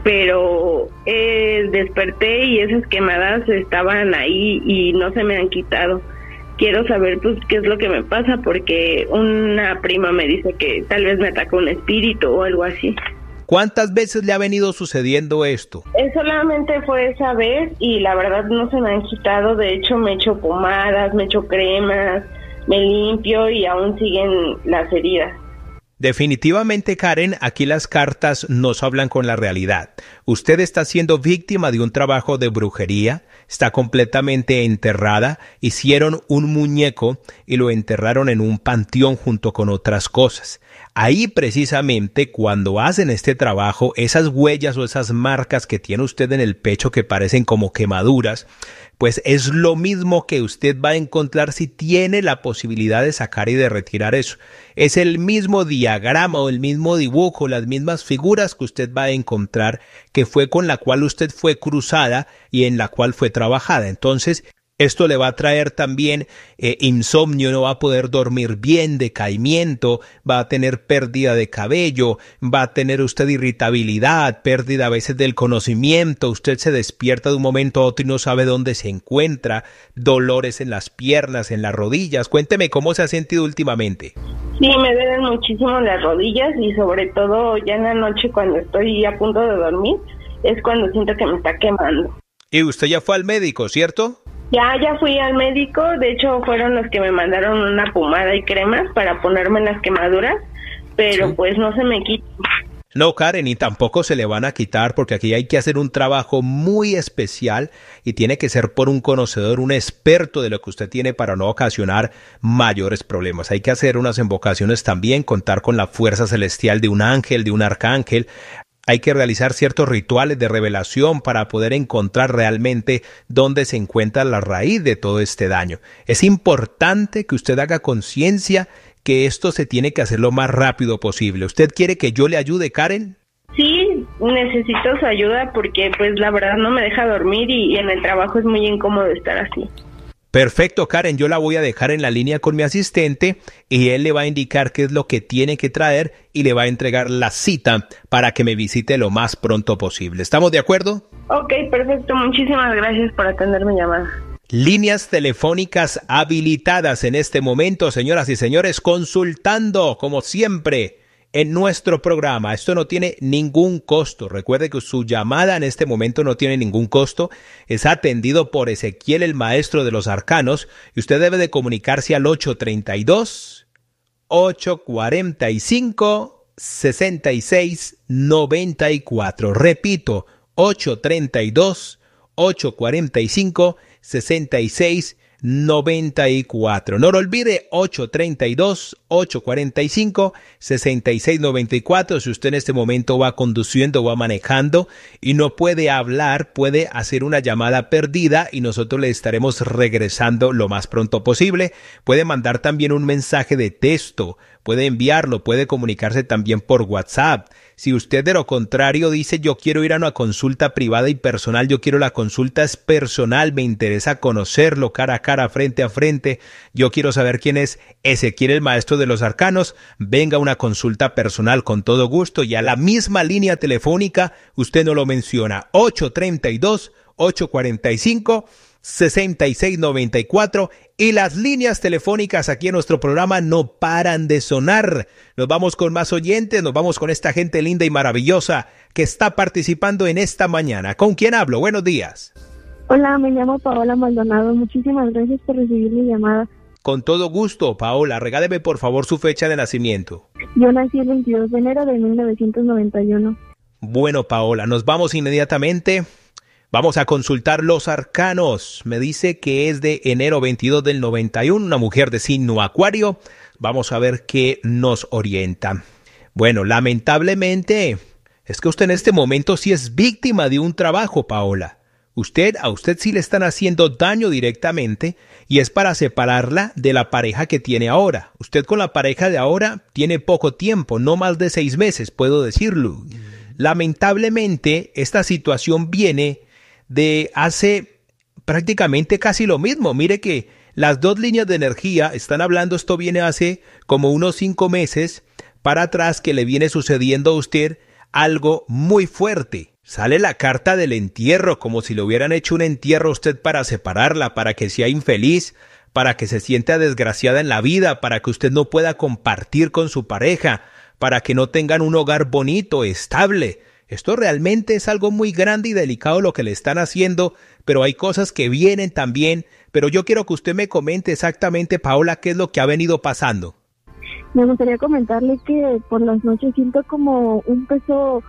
pero eh, desperté y esas quemadas estaban ahí y no se me han quitado. Quiero saber pues qué es lo que me pasa porque una prima me dice que tal vez me atacó un espíritu o algo así.
¿Cuántas veces le ha venido sucediendo esto?
Eh, solamente fue esa vez y la verdad no se me han quitado. De hecho me echo pomadas, me echo cremas, me limpio y aún siguen las heridas.
Definitivamente, Karen, aquí las cartas nos hablan con la realidad. Usted está siendo víctima de un trabajo de brujería, está completamente enterrada, hicieron un muñeco y lo enterraron en un panteón junto con otras cosas. Ahí precisamente cuando hacen este trabajo, esas huellas o esas marcas que tiene usted en el pecho que parecen como quemaduras, pues es lo mismo que usted va a encontrar si tiene la posibilidad de sacar y de retirar eso. Es el mismo diagrama o el mismo dibujo, las mismas figuras que usted va a encontrar que fue con la cual usted fue cruzada y en la cual fue trabajada. Entonces, esto le va a traer también eh, insomnio, no va a poder dormir bien, decaimiento, va a tener pérdida de cabello, va a tener usted irritabilidad, pérdida a veces del conocimiento, usted se despierta de un momento a otro y no sabe dónde se encuentra, dolores en las piernas, en las rodillas. Cuénteme cómo se ha sentido últimamente.
Sí, me duelen muchísimo las rodillas y sobre todo ya en la noche cuando estoy a punto de dormir es cuando siento que me está quemando.
Y usted ya fue al médico, ¿cierto?
Ya, ya fui al médico, de hecho fueron los que me mandaron una pomada y cremas para ponerme en las quemaduras, pero sí. Pues no se me quita.
No, Karen, y tampoco se le van a quitar porque aquí hay que hacer un trabajo muy especial y tiene que ser por un conocedor, un experto de lo que usted tiene para no ocasionar mayores problemas. Hay que hacer unas invocaciones también, contar con la fuerza celestial de un ángel, de un arcángel. Hay que realizar ciertos rituales de revelación para poder encontrar realmente dónde se encuentra la raíz de todo este daño. Es importante que usted haga conciencia que esto se tiene que hacer lo más rápido posible. ¿Usted quiere que yo le ayude, Karen?
Sí, necesito su ayuda porque pues la verdad no me deja dormir y, y en el trabajo es muy incómodo estar así.
Perfecto, Karen, yo la voy a dejar en la línea con mi asistente y él le va a indicar qué es lo que tiene que traer y le va a entregar la cita para que me visite lo más pronto posible. ¿Estamos de acuerdo?
Ok, perfecto. Muchísimas gracias por atender mi llamada.
Líneas telefónicas habilitadas en este momento, señoras y señores, consultando como siempre en nuestro programa. Esto no tiene ningún costo. Recuerde que su llamada en este momento no tiene ningún costo. Es atendido por Ezequiel, el maestro de los arcanos, y usted debe de comunicarse al ocho tres dos, ocho cuatro cinco, seis seis nueve cuatro. Repito, ocho tres dos, ocho cuatro cinco, seis seis noventa y cuatro. No lo olvide, ocho treinta y dos, ocho cuarenta y cinco, sesenta y seis noventa y cuatro. Si usted en este momento va conduciendo o va manejando y no puede hablar, puede hacer una llamada perdida y nosotros le estaremos regresando lo más pronto posible. Puede mandar también un mensaje de texto, puede enviarlo, puede comunicarse también por WhatsApp. Si usted de lo contrario dice yo quiero ir a una consulta privada y personal, yo quiero la consulta es personal, me interesa conocerlo cara a cara, frente a frente, yo quiero saber quién es Ezequiel el maestro de los arcanos, venga a una consulta personal con todo gusto y a la misma línea telefónica, usted no lo menciona, ocho treinta y dos, ocho cuarenta y cinco, sesenta y seis noventa y cuatro y las líneas telefónicas aquí en nuestro programa no paran de sonar. Nos vamos con más oyentes, nos vamos con esta gente linda y maravillosa que está participando en esta mañana. ¿Con quién hablo? Buenos días.
Hola, me llamo Paola Maldonado. Muchísimas gracias por recibir mi llamada.
Con todo gusto, Paola. Regáleme por favor su fecha de nacimiento.
Yo nací el veintidós de enero de mil novecientos noventa y uno.
Bueno, Paola, nos vamos inmediatamente. Vamos a consultar los arcanos. Me dice que es de enero veintidós del noventa y uno, una mujer de signo Acuario. Vamos a ver qué nos orienta. Bueno, lamentablemente, es que usted en este momento sí es víctima de un trabajo, Paola. Usted, a usted sí le están haciendo daño directamente y es para separarla de la pareja que tiene ahora. Usted con la pareja de ahora tiene poco tiempo, no más de seis meses, puedo decirlo. Lamentablemente, esta situación viene de hace prácticamente casi lo mismo. Mire que las dos líneas de energía están hablando, esto viene hace como unos cinco meses para atrás que le viene sucediendo a usted algo muy fuerte. Sale la carta del entierro, como si le hubieran hecho un entierro a usted para separarla, para que sea infeliz, para que se sienta desgraciada en la vida, para que usted no pueda compartir con su pareja, para que no tengan un hogar bonito, estable. Esto realmente es algo muy grande y delicado lo que le están haciendo, pero hay cosas que vienen también. Pero yo quiero que usted me comente exactamente, Paola, qué es lo que ha venido pasando.
Me gustaría comentarle que por las noches siento como un peso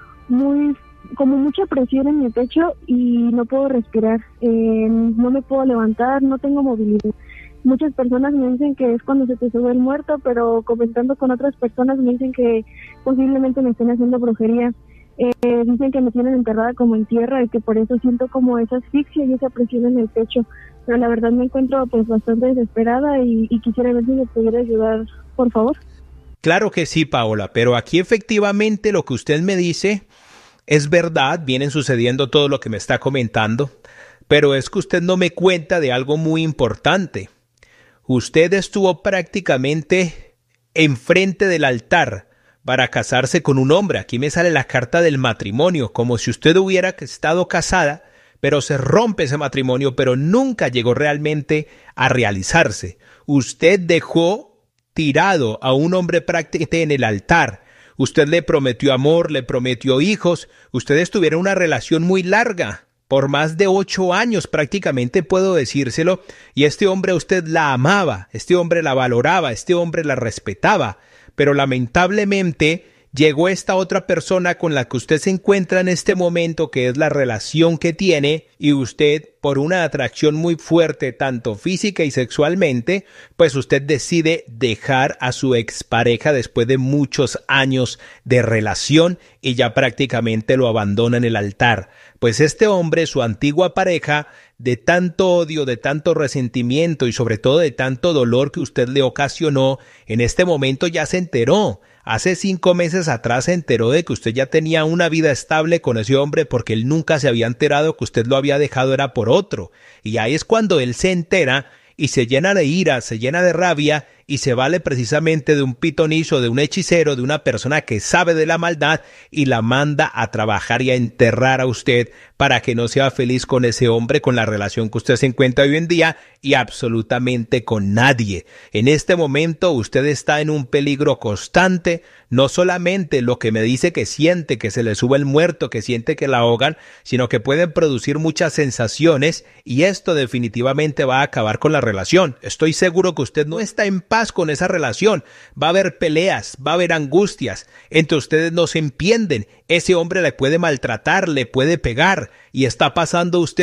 muy, como mucha presión en mi pecho y no puedo respirar. Eh, no me puedo levantar, no tengo movilidad. Muchas personas me dicen que es cuando se te sube el muerto, pero comentando con otras personas me dicen que posiblemente me estén haciendo brujería. Eh, dicen que me tienen enterrada como en tierra y que por eso siento como esa asfixia y esa presión en el pecho, pero la verdad me encuentro pues bastante desesperada y, y quisiera ver si me pudiera ayudar, por favor.
Claro que sí, Paola, pero aquí efectivamente lo que usted me dice es verdad, vienen sucediendo todo lo que me está comentando, pero es que usted no me cuenta de algo muy importante. Usted estuvo prácticamente enfrente del altar para casarse con un hombre. Aquí me sale la carta del matrimonio, como si usted hubiera estado casada, pero se rompe ese matrimonio, pero nunca llegó realmente a realizarse. Usted dejó tirado a un hombre prácticamente en el altar. Usted le prometió amor, le prometió hijos. Ustedes tuvieron una relación muy larga, por más de ocho años prácticamente puedo decírselo, y este hombre a usted la amaba, este hombre la valoraba, este hombre la respetaba. Pero lamentablemente llegó esta otra persona con la que usted se encuentra en este momento, que es la relación que tiene, y usted, por una atracción muy fuerte, tanto física y sexualmente, pues usted decide dejar a su expareja después de muchos años de relación y ya prácticamente lo abandona en el altar. Pues este hombre, su antigua pareja, de tanto odio, de tanto resentimiento y sobre todo de tanto dolor que usted le ocasionó, en este momento ya se enteró. Hace cinco meses atrás se enteró de que usted ya tenía una vida estable con ese hombre porque él nunca se había enterado que usted lo había dejado era por otro. Y ahí es cuando él se entera y se llena de ira, se llena de rabia y se vale precisamente de un pitonizo, de un hechicero, de una persona que sabe de la maldad y la manda a trabajar y a enterrar a usted para que no sea feliz con ese hombre, con la relación que usted se encuentra hoy en día y absolutamente con nadie. En este momento usted está en un peligro constante, no solamente lo que me dice que siente que se le sube el muerto, que siente que la ahogan, sino que pueden producir muchas sensaciones y esto definitivamente va a acabar con la relación. Estoy seguro que usted no está en paz con esa relación, va a haber peleas, va a haber angustias, entre ustedes no se entienden, ese hombre le puede maltratar, le puede pegar y está pasando usted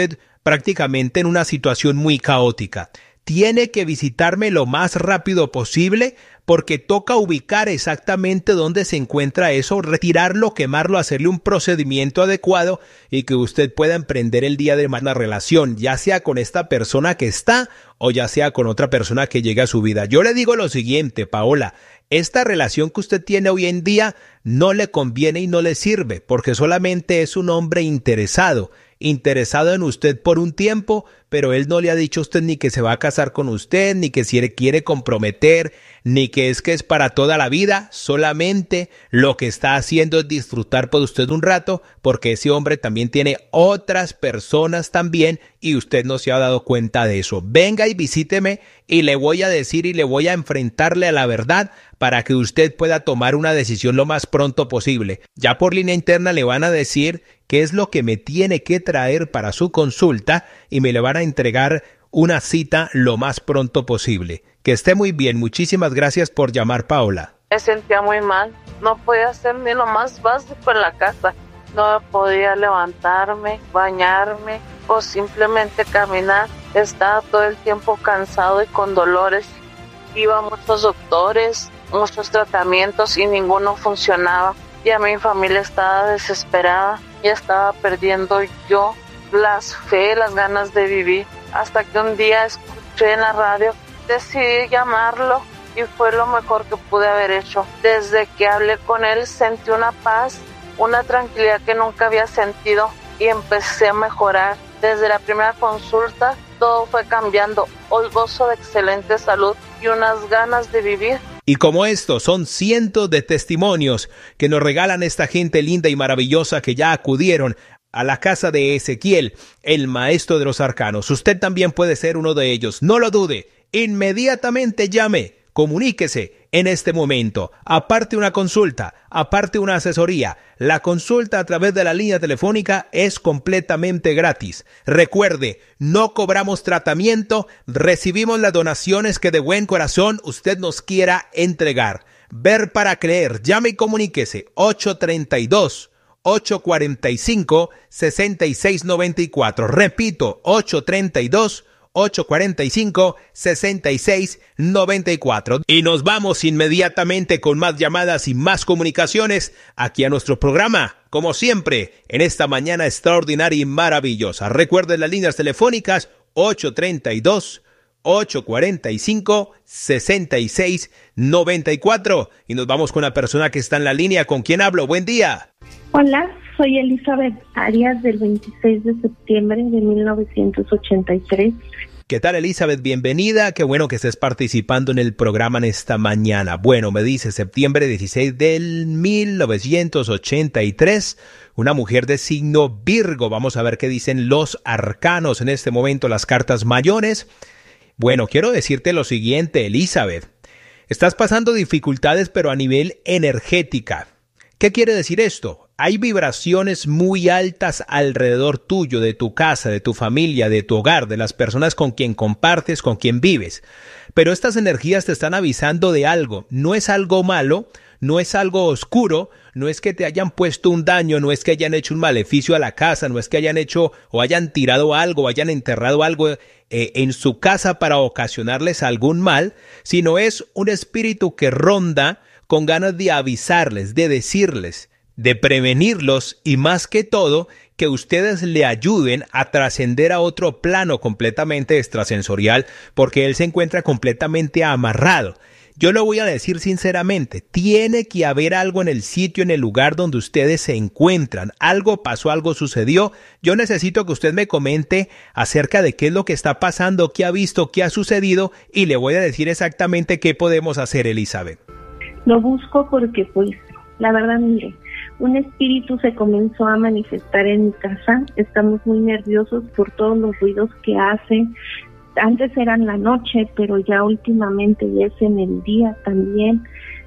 prácticamente en una situación muy caótica. Tiene que visitarme lo más rápido posible porque toca ubicar exactamente dónde se encuentra eso, retirarlo, quemarlo, hacerle un procedimiento adecuado y que usted pueda emprender el día de más la relación, ya sea con esta persona que está o ya sea con otra persona que llegue a su vida. Yo le digo lo siguiente, Paola, esta relación que usted tiene hoy en día no le conviene y no le sirve porque solamente es un hombre interesado. interesado en usted por un tiempo, pero él no le ha dicho a usted ni que se va a casar con usted, ni que se quiere comprometer, ni que es que es para toda la vida. Solamente lo que está haciendo es disfrutar por usted un rato, porque ese hombre también tiene otras personas también y usted no se ha dado cuenta de eso. Venga y visíteme y le voy a decir y le voy a enfrentarle a la verdad para que usted pueda tomar una decisión lo más pronto posible. Ya por línea interna le van a decir qué es lo que me tiene que traer para su consulta y me le van a entregar una cita lo más pronto posible. Que esté muy bien. Muchísimas gracias por llamar, Paola.
Me sentía muy mal. No podía hacer ni lo más básico en la casa. No podía levantarme, bañarme o simplemente caminar. Estaba todo el tiempo cansado y con dolores. Iba a muchos doctores, muchos tratamientos y ninguno funcionaba. Ya mi familia estaba desesperada. Ya estaba perdiendo yo las fe, las ganas de vivir. Hasta que un día escuché en la radio, decidí llamarlo y fue lo mejor que pude haber hecho. Desde que hablé con él sentí una paz, una tranquilidad que nunca había sentido y empecé a mejorar. Desde la primera consulta todo fue cambiando. Hoy gozo de excelente salud y unas ganas de vivir.
Y como estos son cientos de testimonios que nos regalan esta gente linda y maravillosa que ya acudieron a la casa de Ezequiel, el maestro de los arcanos. Usted también puede ser uno de ellos. No lo dude. Inmediatamente llame. Comuníquese en este momento. Aparte una consulta, aparte una asesoría. La consulta a través de la línea telefónica es completamente gratis. Recuerde, no cobramos tratamiento, recibimos las donaciones que de buen corazón usted nos quiera entregar. Ver para creer. Llame y comuníquese. ocho treinta y dos, ocho cuarenta y cinco, sesenta y seis noventa y cuatro. Repito, ocho treinta y dos, ocho cuarenta y cinco, sesenta y seis noventa y cuatro. Y nos vamos inmediatamente con más llamadas y más comunicaciones aquí a nuestro programa, como siempre, en esta mañana extraordinaria y maravillosa. Recuerden las líneas telefónicas ocho treinta y dos, ocho cuarenta y cinco, sesenta y seis noventa y cuatro. Y nos vamos con la persona que está en la línea. ¿Con quién hablo? Buen día.
Hola, soy Elizabeth Arias del veintiséis de septiembre de mil novecientos ochenta y tres.
¿Qué tal, Elizabeth? Bienvenida. Qué bueno que estés participando en el programa en esta mañana. Bueno, me dice septiembre dieciséis del mil novecientos ochenta y tres, una mujer de signo Virgo. Vamos a ver qué dicen los arcanos en este momento, las cartas mayores. Bueno, quiero decirte lo siguiente, Elizabeth. Estás pasando dificultades, pero a nivel energética. ¿Qué quiere decir esto? Hay vibraciones muy altas alrededor tuyo, de tu casa, de tu familia, de tu hogar, de las personas con quien compartes, con quien vives. Pero estas energías te están avisando de algo. No es algo malo, no es algo oscuro, no es que te hayan puesto un daño, no es que hayan hecho un maleficio a la casa, no es que hayan hecho o hayan tirado algo o hayan enterrado algo eh, en su casa para ocasionarles algún mal, sino es un espíritu que ronda con ganas de avisarles, de decirles, de prevenirlos y más que todo, que ustedes le ayuden a trascender a otro plano completamente extrasensorial, porque él se encuentra completamente amarrado. Yo lo voy a decir sinceramente, tiene que haber algo en el sitio, en el lugar donde ustedes se encuentran. Algo pasó, algo sucedió. Yo necesito que usted me comente acerca de qué es lo que está pasando, qué ha visto, qué ha sucedido, y le voy a decir exactamente qué podemos hacer, Elizabeth.
Lo busco porque, pues, la verdad, mire, un espíritu se comenzó a manifestar en mi casa. Estamos muy nerviosos por todos los ruidos que hace. Antes eran la noche, pero ya últimamente ya es en el día también.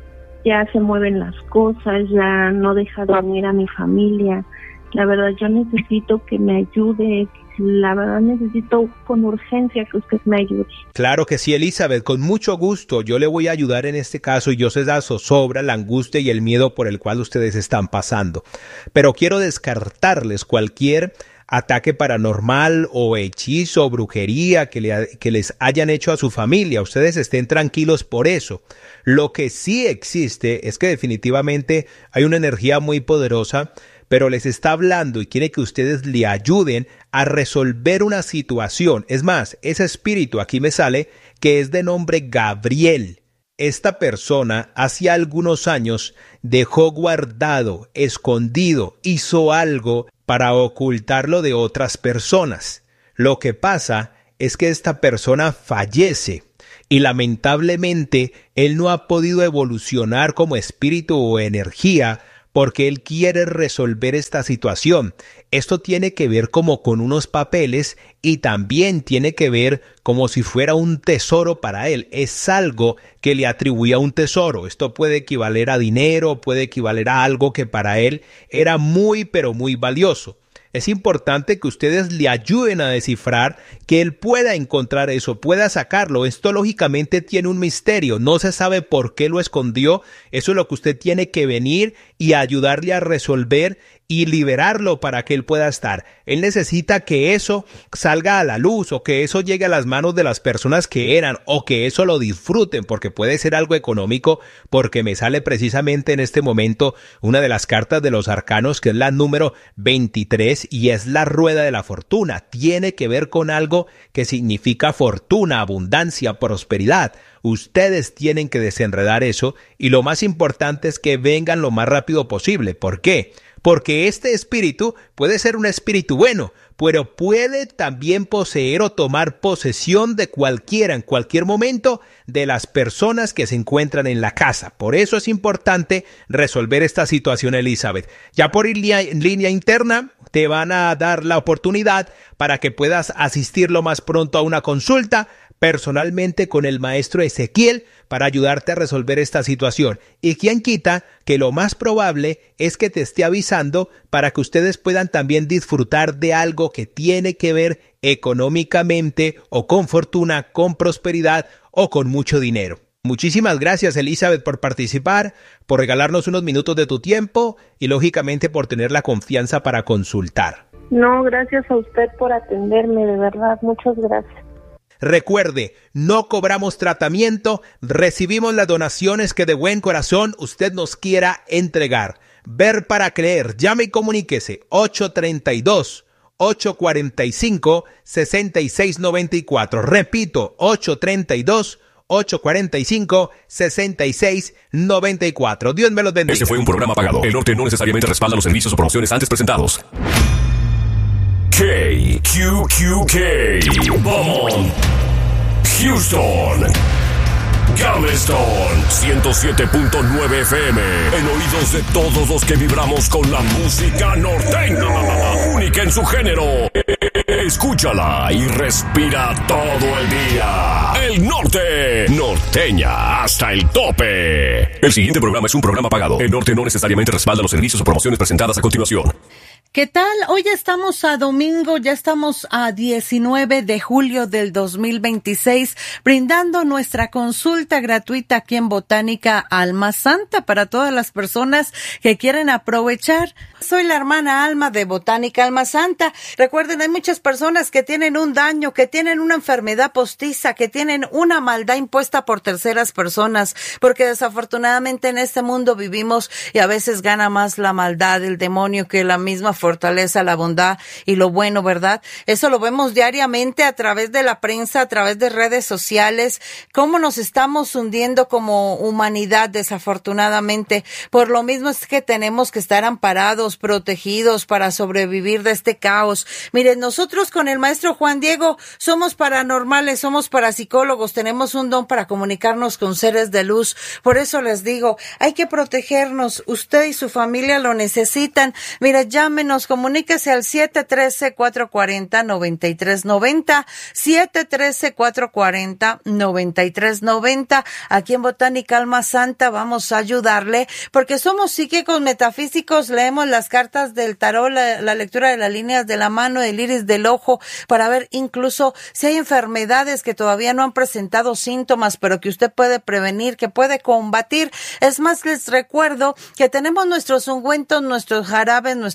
Ya se mueven las cosas, ya no deja dormir a mi familia. La verdad, yo necesito que me ayude. La verdad, necesito con urgencia que usted me ayude.
Claro que sí, Elizabeth, con mucho gusto. Yo le voy a ayudar en este caso y yo sé la zozobra, la angustia y el miedo por el cual ustedes están pasando. Pero quiero descartarles cualquier ataque paranormal o hechizo o brujería que, le, que les hayan hecho a su familia. Ustedes estén tranquilos por eso. Lo que sí existe es que definitivamente hay una energía muy poderosa, pero les está hablando y quiere que ustedes le ayuden a resolver una situación. Es más, ese espíritu aquí me sale que es de nombre Gabriel. Esta persona hace algunos años dejó guardado, escondido, hizo algo para ocultarlo de otras personas. Lo que pasa es que esta persona fallece y lamentablemente él no ha podido evolucionar como espíritu o energía porque él quiere resolver esta situación. Esto tiene que ver como con unos papeles y también tiene que ver como si fuera un tesoro para él. Es algo que le atribuía un tesoro. Esto puede equivaler a dinero, puede equivaler a algo que para él era muy pero muy valioso. Es importante que ustedes le ayuden a descifrar, que él pueda encontrar eso, pueda sacarlo. Esto lógicamente tiene un misterio, no se sabe por qué lo escondió. Eso es lo que usted tiene que venir y ayudarle a resolver y liberarlo para que él pueda estar. Él necesita que eso salga a la luz o que eso llegue a las manos de las personas que eran o que eso lo disfruten, porque puede ser algo económico, porque me sale precisamente en este momento una de las cartas de los arcanos que es la número veintitrés y es la rueda de la fortuna. Tiene que ver con algo que significa fortuna, abundancia, prosperidad. Ustedes tienen que desenredar eso y lo más importante es que vengan lo más rápido posible. ¿Por qué? Porque este espíritu puede ser un espíritu bueno, pero puede también poseer o tomar posesión de cualquiera, en cualquier momento, de las personas que se encuentran en la casa. Por eso es importante resolver esta situación, Elizabeth. Ya por línea, línea interna te van a dar la oportunidad para que puedas asistir lo más pronto a una consulta personalmente con el maestro Ezequiel para ayudarte a resolver esta situación. Y quien quita que lo más probable es que te esté avisando para que ustedes puedan también disfrutar de algo que tiene que ver económicamente o con fortuna, con prosperidad o con mucho dinero. Muchísimas gracias, Elizabeth, por participar, por regalarnos unos minutos de tu tiempo y lógicamente por tener la confianza para consultar.
No, gracias a usted por atenderme, de verdad, muchas gracias.
Recuerde, no cobramos tratamiento, recibimos las donaciones que de buen corazón usted nos quiera entregar. Ver para creer, llame y comuníquese ocho tres dos, ocho cuatro cinco, seis seis nueve cuatro. Repito, ocho tres dos, ocho cuatro cinco, seis seis nueve cuatro. Dios me los bendiga.
Este fue un programa pagado. El Norte no necesariamente respalda los servicios o promociones antes presentados. K Q Q K, Beaumont, Houston, Galveston, ciento siete punto nueve F M, en oídos de todos los que vibramos con la música norteña, única en su género. Escúchala y respira todo el día. El Norte, norteña hasta el tope. El siguiente programa es un programa pagado. El Norte no necesariamente respalda los servicios o promociones presentadas a continuación.
¿Qué tal? Hoy ya estamos a domingo, ya estamos a diecinueve de julio del dos mil veintiséis, brindando nuestra consulta gratuita aquí en Botánica Alma Santa para todas las personas que quieren aprovechar. Soy la hermana Alma de Botánica Alma Santa. Recuerden, hay muchas personas que tienen un daño, que tienen una enfermedad postiza, que tienen una maldad impuesta por terceras personas, porque desafortunadamente en este mundo vivimos y a veces gana más la maldad, el demonio, que la misma fortaleza, la bondad y lo bueno, ¿verdad? Eso lo vemos diariamente a través de la prensa, a través de redes sociales, cómo nos estamos hundiendo como humanidad, desafortunadamente. Por lo mismo es que tenemos que estar amparados, protegidos para sobrevivir de este caos. Miren, nosotros con el maestro Juan Diego somos paranormales, somos parapsicólogos, tenemos un don para comunicarnos con seres de luz. Por eso les digo, hay que protegernos. Usted y su familia lo necesitan. Mira, llámenos, comuníquese al siete uno tres, cuatro cuatro cero, nueve tres nueve cero, siete uno tres, cuatro cuatro cero, nueve tres nueve cero. Aquí en Botánica Alma Santa vamos a ayudarle porque somos psíquicos metafísicos, leemos las cartas del tarot, la, la lectura de las líneas de la mano, el iris del ojo, para ver incluso si hay enfermedades que todavía no han presentado síntomas, pero que usted puede prevenir, que puede combatir. Es más, les recuerdo que tenemos nuestros ungüentos, nuestros jarabes, nuestros estrellas,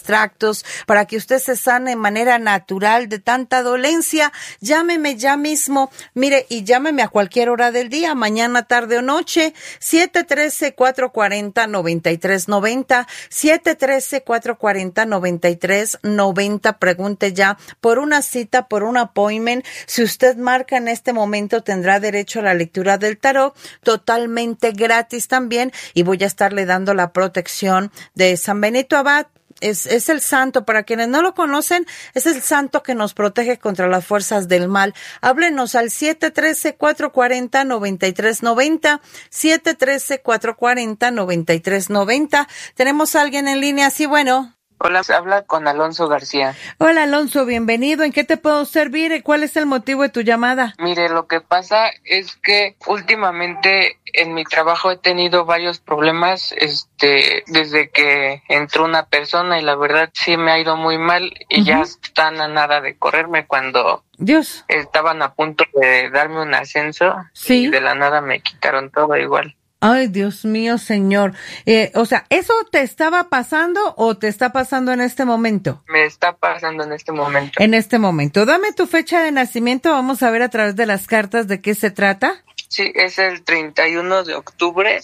extractos, para que usted se sane de manera natural de tanta dolencia. Llámeme ya mismo, mire, y llámeme a cualquier hora del día, mañana, tarde o noche, siete uno tres, cuatro cuatro cero, nueve tres nueve cero, siete uno tres, cuatro cuatro cero, nueve tres nueve cero. Pregunte ya por una cita, por un appointment. Si usted marca en este momento, tendrá derecho a la lectura del tarot, totalmente gratis también, y voy a estarle dando la protección de San Benito Abad. Es, es el santo, para quienes no lo conocen, es el santo que nos protege contra las fuerzas del mal. Háblenos al siete uno tres, cuatro cuatro cero, nueve tres nueve cero, siete uno tres, cuatro cuatro cero, nueve tres nueve cero. Tenemos a alguien en línea, sí, bueno.
Hola, habla con Alonso García.
Hola, Alonso, bienvenido. ¿En qué te puedo servir? ¿Cuál es el motivo de tu llamada?
Mire, lo que pasa es que últimamente en mi trabajo he tenido varios problemas, este, desde que entró una persona, y la verdad sí me ha ido muy mal, y uh-huh. ya están a nada de correrme cuando
Dios.
estaban a punto de darme un ascenso.
Sí.
Y de la nada me quitaron todo igual.
Ay, Dios mío, Señor. Eh, o sea, ¿eso te estaba pasando o te está pasando en este momento?
Me está pasando en este momento.
En este momento. Dame tu fecha de nacimiento. Vamos a ver a través de las cartas de qué se trata.
Sí, es el treinta y uno de octubre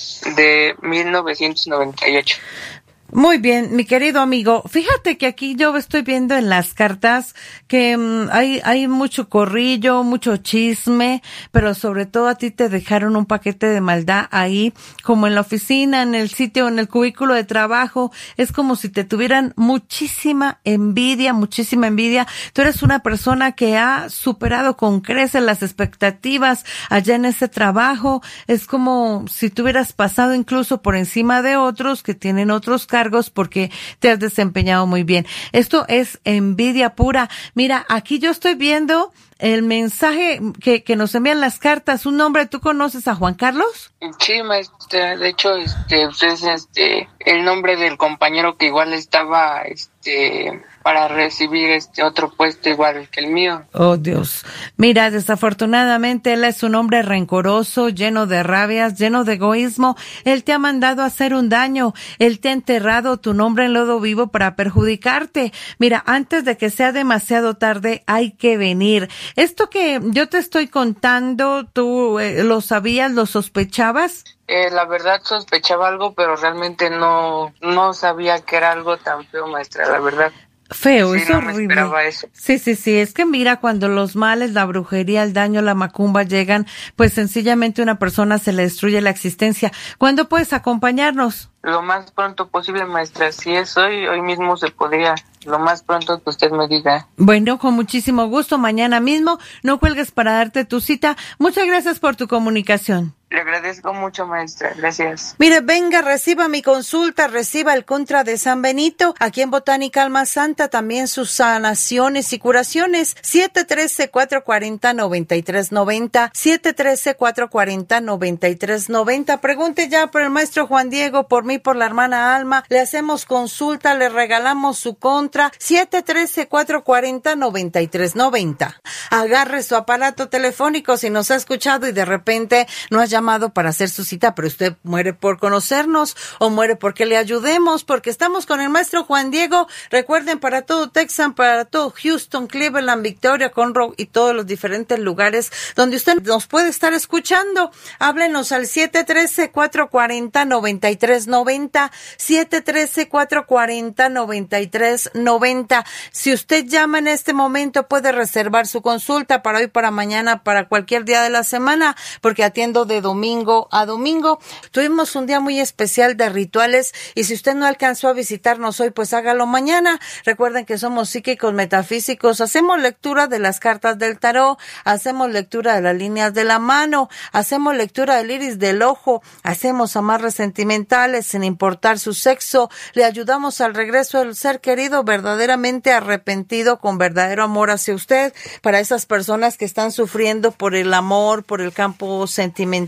de mil novecientos noventa y ocho.
Muy bien, mi querido amigo. Fíjate que aquí yo estoy viendo en las cartas que um, hay hay mucho corrillo, mucho chisme, pero sobre todo a ti te dejaron un paquete de maldad ahí, como en la oficina, en el sitio, en el cubículo de trabajo. Es como si te tuvieran muchísima envidia, muchísima envidia. Tú eres una persona que ha superado con creces las expectativas allá en ese trabajo. Es como si tú hubieras pasado incluso por encima de otros que tienen otros cargos, porque te has desempeñado muy bien. Esto es envidia pura. Mira, aquí yo estoy viendo el mensaje que, que nos envían las cartas. ¿Un nombre? ¿Tú conoces a Juan Carlos?
Sí, maestra. De hecho, este, usted es este, el nombre del compañero que igual estaba, este, para recibir este otro puesto igual que el mío.
Oh, Dios. Mira, desafortunadamente él es un hombre rencoroso, lleno de rabias, lleno de egoísmo. Él te ha mandado a hacer un daño. Él te ha enterrado tu nombre en lodo vivo para perjudicarte. Mira, antes de que sea demasiado tarde, hay que venir. Esto que yo te estoy contando, ¿tú eh, lo sabías, lo sospechabas?
Eh, la verdad sospechaba algo, pero realmente no, no sabía que era algo tan feo, maestra, la verdad.
Feo,
sí,
es
no
horrible.
Me esperaba eso.
Sí, sí, sí, es que mira, cuando los males, la brujería, el daño, la macumba llegan, pues sencillamente una persona se le destruye la existencia. ¿Cuándo puedes acompañarnos?
Lo más pronto posible, maestra. Si es hoy, hoy mismo se podría. Lo más pronto que usted me diga.
Bueno, con muchísimo gusto, mañana mismo. No cuelgues para darte tu cita. Muchas gracias por tu comunicación.
Le agradezco mucho, maestra. Gracias.
Mire, venga, reciba mi consulta, reciba el contra de San Benito. Aquí en Botánica Alma Santa también sus sanaciones y curaciones. siete uno tres, cuatro cuatro cero, nueve tres nueve cero, siete uno tres, cuatro cuatro cero, nueve tres nueve cero. Pregunte ya por el maestro Juan Diego, por mí, por la hermana Alma. Le hacemos consulta, le regalamos su contra. siete uno tres, cuatro cuatro cero, nueve tres nueve cero. Agarre su aparato telefónico si nos ha escuchado y de repente no ha llamado para hacer su cita, pero usted muere por conocernos o muere porque le ayudemos, porque estamos con el maestro Juan Diego. Recuerden, para todo Texas, para todo Houston, Cleveland, Victoria, Conroe y todos los diferentes lugares donde usted nos puede estar escuchando. Háblenos al siete uno tres, cuatro cuatro cero, nueve tres nueve cero, siete uno tres, cuatro cuatro cero, nueve tres nueve cero. Si usted llama en este momento, puede reservar su consulta para hoy, para mañana, para cualquier día de la semana, porque atiendo de domingo a domingo. Tuvimos un día muy especial de rituales, y si usted no alcanzó a visitarnos hoy, pues hágalo mañana. Recuerden que somos psíquicos metafísicos, hacemos lectura de las cartas del tarot, hacemos lectura de las líneas de la mano, hacemos lectura del iris del ojo, hacemos amarres sentimentales sin importar su sexo, le ayudamos al regreso del ser querido verdaderamente arrepentido, con verdadero amor hacia usted, para esas personas que están sufriendo por el amor, por el campo sentimental,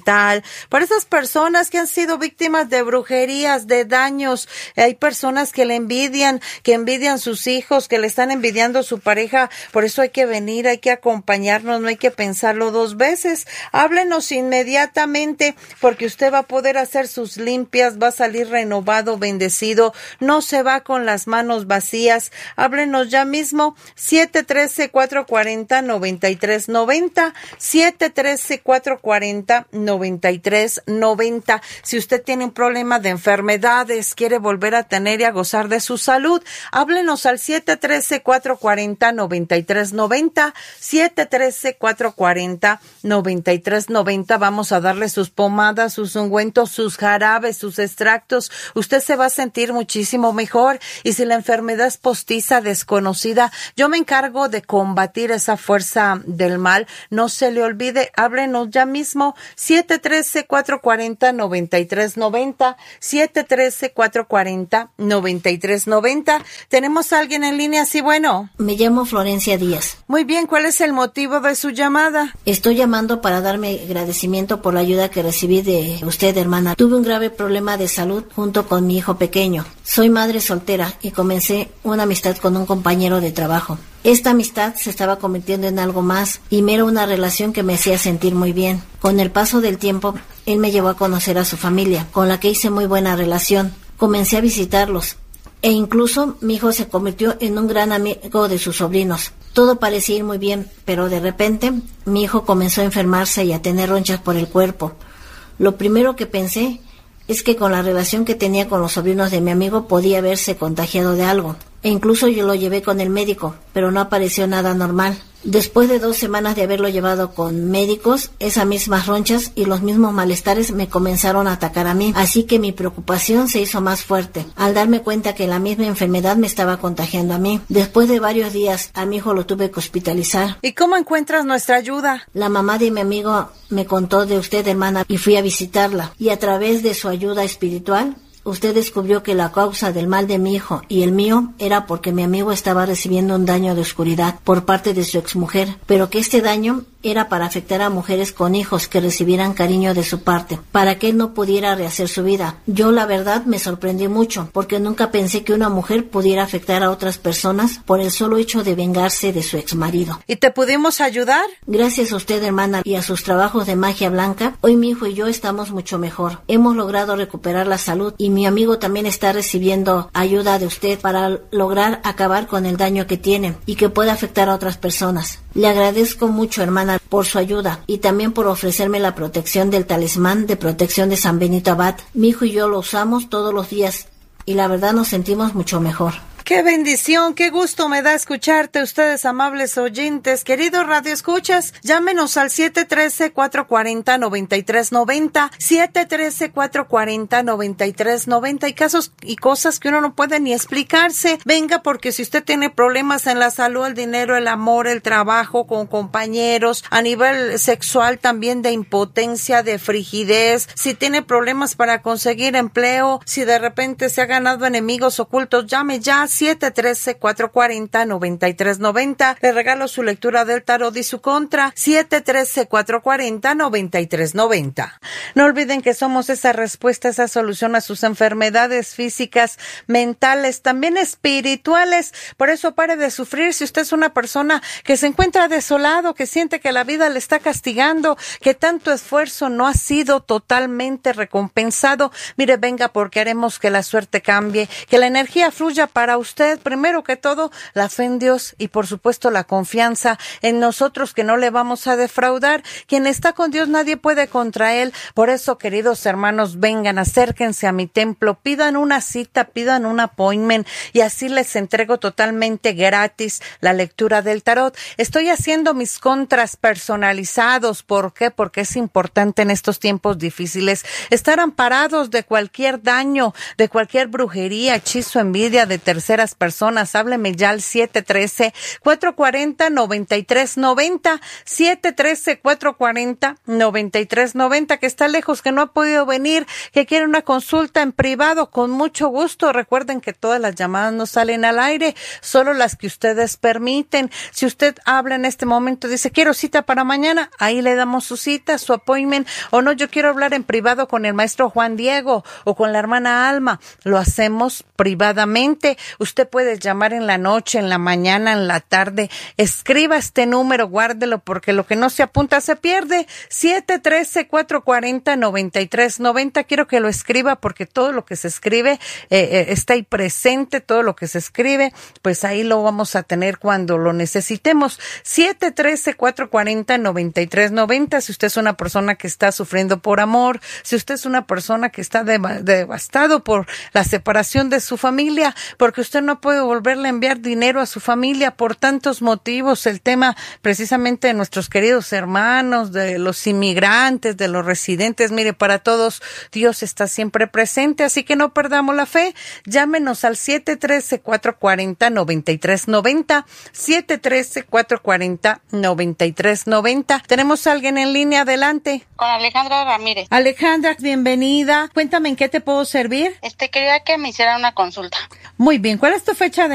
sentimental, por esas personas que han sido víctimas de brujerías, de daños. Hay personas que le envidian, que envidian sus hijos, que le están envidiando su pareja. Por eso hay que venir, hay que acompañarnos, no hay que pensarlo dos veces. Háblenos inmediatamente, porque usted va a poder hacer sus limpias, va a salir renovado, bendecido, no se va con las manos vacías. Háblenos ya mismo, siete uno tres, cuatro cuatro cero, nueve tres nueve cero, siete uno tres, cuatro cuatro cero, nueve tres nueve cero. Si usted tiene un problema de enfermedades, quiere volver a tener y a gozar de su salud, háblenos al siete uno tres, cuatro cuatro cero, nueve tres nueve cero, siete uno tres, cuatro cuatro cero, nueve tres nueve cero. Vamos a darle sus pomadas, sus ungüentos, sus jarabes, sus extractos. Usted se va a sentir muchísimo mejor. Y si la enfermedad es postiza, desconocida, yo me encargo de combatir esa fuerza del mal. No se le olvide, háblenos ya mismo, siete uno tres, cuatro cuatro cero, nueve tres nueve cero, siete uno tres, cuatro cuatro cero, nueve tres nueve cero. ¿Tenemos a alguien en línea? Sí, bueno.
Me llamo Florencia Díaz.
Muy bien, ¿cuál es el motivo de su llamada?
Estoy llamando para darme agradecimiento por la ayuda que recibí de usted, hermana. Tuve un grave problema de salud junto con mi hijo pequeño. Soy madre soltera y comencé una amistad con un compañero de trabajo. Esta amistad se estaba convirtiendo en algo más y me era una relación que me hacía sentir muy bien. Con el paso del tiempo, él me llevó a conocer a su familia, con la que hice muy buena relación. Comencé a visitarlos e incluso mi hijo se convirtió en un gran amigo de sus sobrinos. Todo parecía ir muy bien, pero de repente mi hijo comenzó a enfermarse y a tener ronchas por el cuerpo. Lo primero que pensé es que con la relación que tenía con los sobrinos de mi amigo podía haberse contagiado de algo. E incluso yo lo llevé con el médico, pero no apareció nada normal. Después de dos semanas de haberlo llevado con médicos, esas mismas ronchas y los mismos malestares me comenzaron a atacar a mí. Así que mi preocupación se hizo más fuerte, al darme cuenta que la misma enfermedad me estaba contagiando a mí. Después de varios días, a mi hijo lo tuve que hospitalizar.
¿Y cómo encuentras nuestra ayuda?
La mamá de mi amigo me contó de usted, hermana, y fui a visitarla. Y a través de su ayuda espiritual, usted descubrió que la causa del mal de mi hijo y el mío era porque mi amigo estaba recibiendo un daño de oscuridad por parte de su exmujer, pero que este daño era para afectar a mujeres con hijos que recibieran cariño de su parte, para que él no pudiera rehacer su vida. Yo, la verdad, me sorprendí mucho, porque nunca pensé que una mujer pudiera afectar a otras personas por el solo hecho de vengarse de su exmarido.
¿Y te pudimos ayudar?
Gracias a usted, hermana, y a sus trabajos de magia blanca, hoy mi hijo y yo estamos mucho mejor. Hemos logrado recuperar la salud y mi amigo también está recibiendo ayuda de usted para lograr acabar con el daño que tiene y que puede afectar a otras personas. Le agradezco mucho, hermana, por su ayuda y también por ofrecerme la protección del talismán de protección de San Benito Abad. Mi hijo y yo lo usamos todos los días y la verdad nos sentimos mucho mejor.
¡Qué bendición! ¡Qué gusto me da escucharte, ustedes amables oyentes! Queridos radioescuchas, llámenos al siete uno tres, cuatro cuatro cero, nueve tres nueve cero, siete uno tres, cuatro cuatro cero, nueve tres nueve cero. Hay casos y cosas que uno no puede ni explicarse. Venga, porque si usted tiene problemas en la salud, el dinero, el amor, el trabajo, con compañeros, a nivel sexual también de impotencia, de frigidez, si tiene problemas para conseguir empleo, si de repente se ha ganado enemigos ocultos, llame ya, siete uno tres, cuatro cuatro cero, nueve tres nueve cero. Le regalo su lectura del tarot y su contra, siete uno tres, cuatro cuatro cero, nueve tres nueve cero. No olviden que somos esa respuesta, esa solución a sus enfermedades físicas, mentales, también espirituales. Por eso pare de sufrir. Si usted es una persona que se encuentra desolado, que siente que la vida le está castigando, que tanto esfuerzo no ha sido totalmente recompensado, mire, venga, porque haremos que la suerte cambie, que la energía fluya para usted. Usted, primero que todo, la fe en Dios y por supuesto la confianza en nosotros, que no le vamos a defraudar. Quien está con Dios, nadie puede contra él. Por eso, queridos hermanos, vengan, acérquense a mi templo, pidan una cita, pidan un appointment y así les entrego totalmente gratis la lectura del tarot. Estoy haciendo mis contras personalizados. ¿Por qué? Porque es importante en estos tiempos difíciles estar amparados de cualquier daño, de cualquier brujería, hechizo, envidia de tercera terceras personas. Hábleme ya al siete uno tres, cuatro cuatro cero, nueve tres nueve cero, siete uno tres, cuatro cuatro cero, nueve tres nueve cero, que está lejos, que no ha podido venir, que quiere una consulta en privado, con mucho gusto. Recuerden que todas las llamadas no salen al aire, solo las que ustedes permiten. Si usted habla en este momento, dice, quiero cita para mañana, ahí le damos su cita, su appointment, o no, yo quiero hablar en privado con el maestro Juan Diego o con la hermana Alma, lo hacemos privadamente. Usted puede llamar en la noche, en la mañana, en la tarde. Escriba este número, guárdelo, porque lo que no se apunta se pierde. siete uno tres, cuatro cuatro cero, nueve tres nueve cero. Quiero que lo escriba porque todo lo que se escribe eh, eh, está ahí presente, todo lo que se escribe, pues ahí lo vamos a tener cuando lo necesitemos. siete uno tres, cuatro cuatro cero, nueve tres nueve cero. Si usted es una persona que está sufriendo por amor, si usted es una persona que está deva- devastado por la separación de su familia, porque usted no puede volverle a enviar dinero a su familia por tantos motivos, el tema precisamente de nuestros queridos hermanos, de los inmigrantes, de los residentes, mire, para todos Dios está siempre presente, así que no perdamos la fe. Llámenos al siete uno tres, cuatro cuatro cero, nueve tres nueve cero, siete uno tres, cuatro cuatro cero, nueve tres nueve cero. Tenemos a alguien en línea, adelante.
Con Alejandra Ramírez.
Alejandra, bienvenida. Cuéntame, ¿en qué te puedo servir?
Este, quería que me hicieran una consulta.
Muy bien, ¿cuál es tu fecha de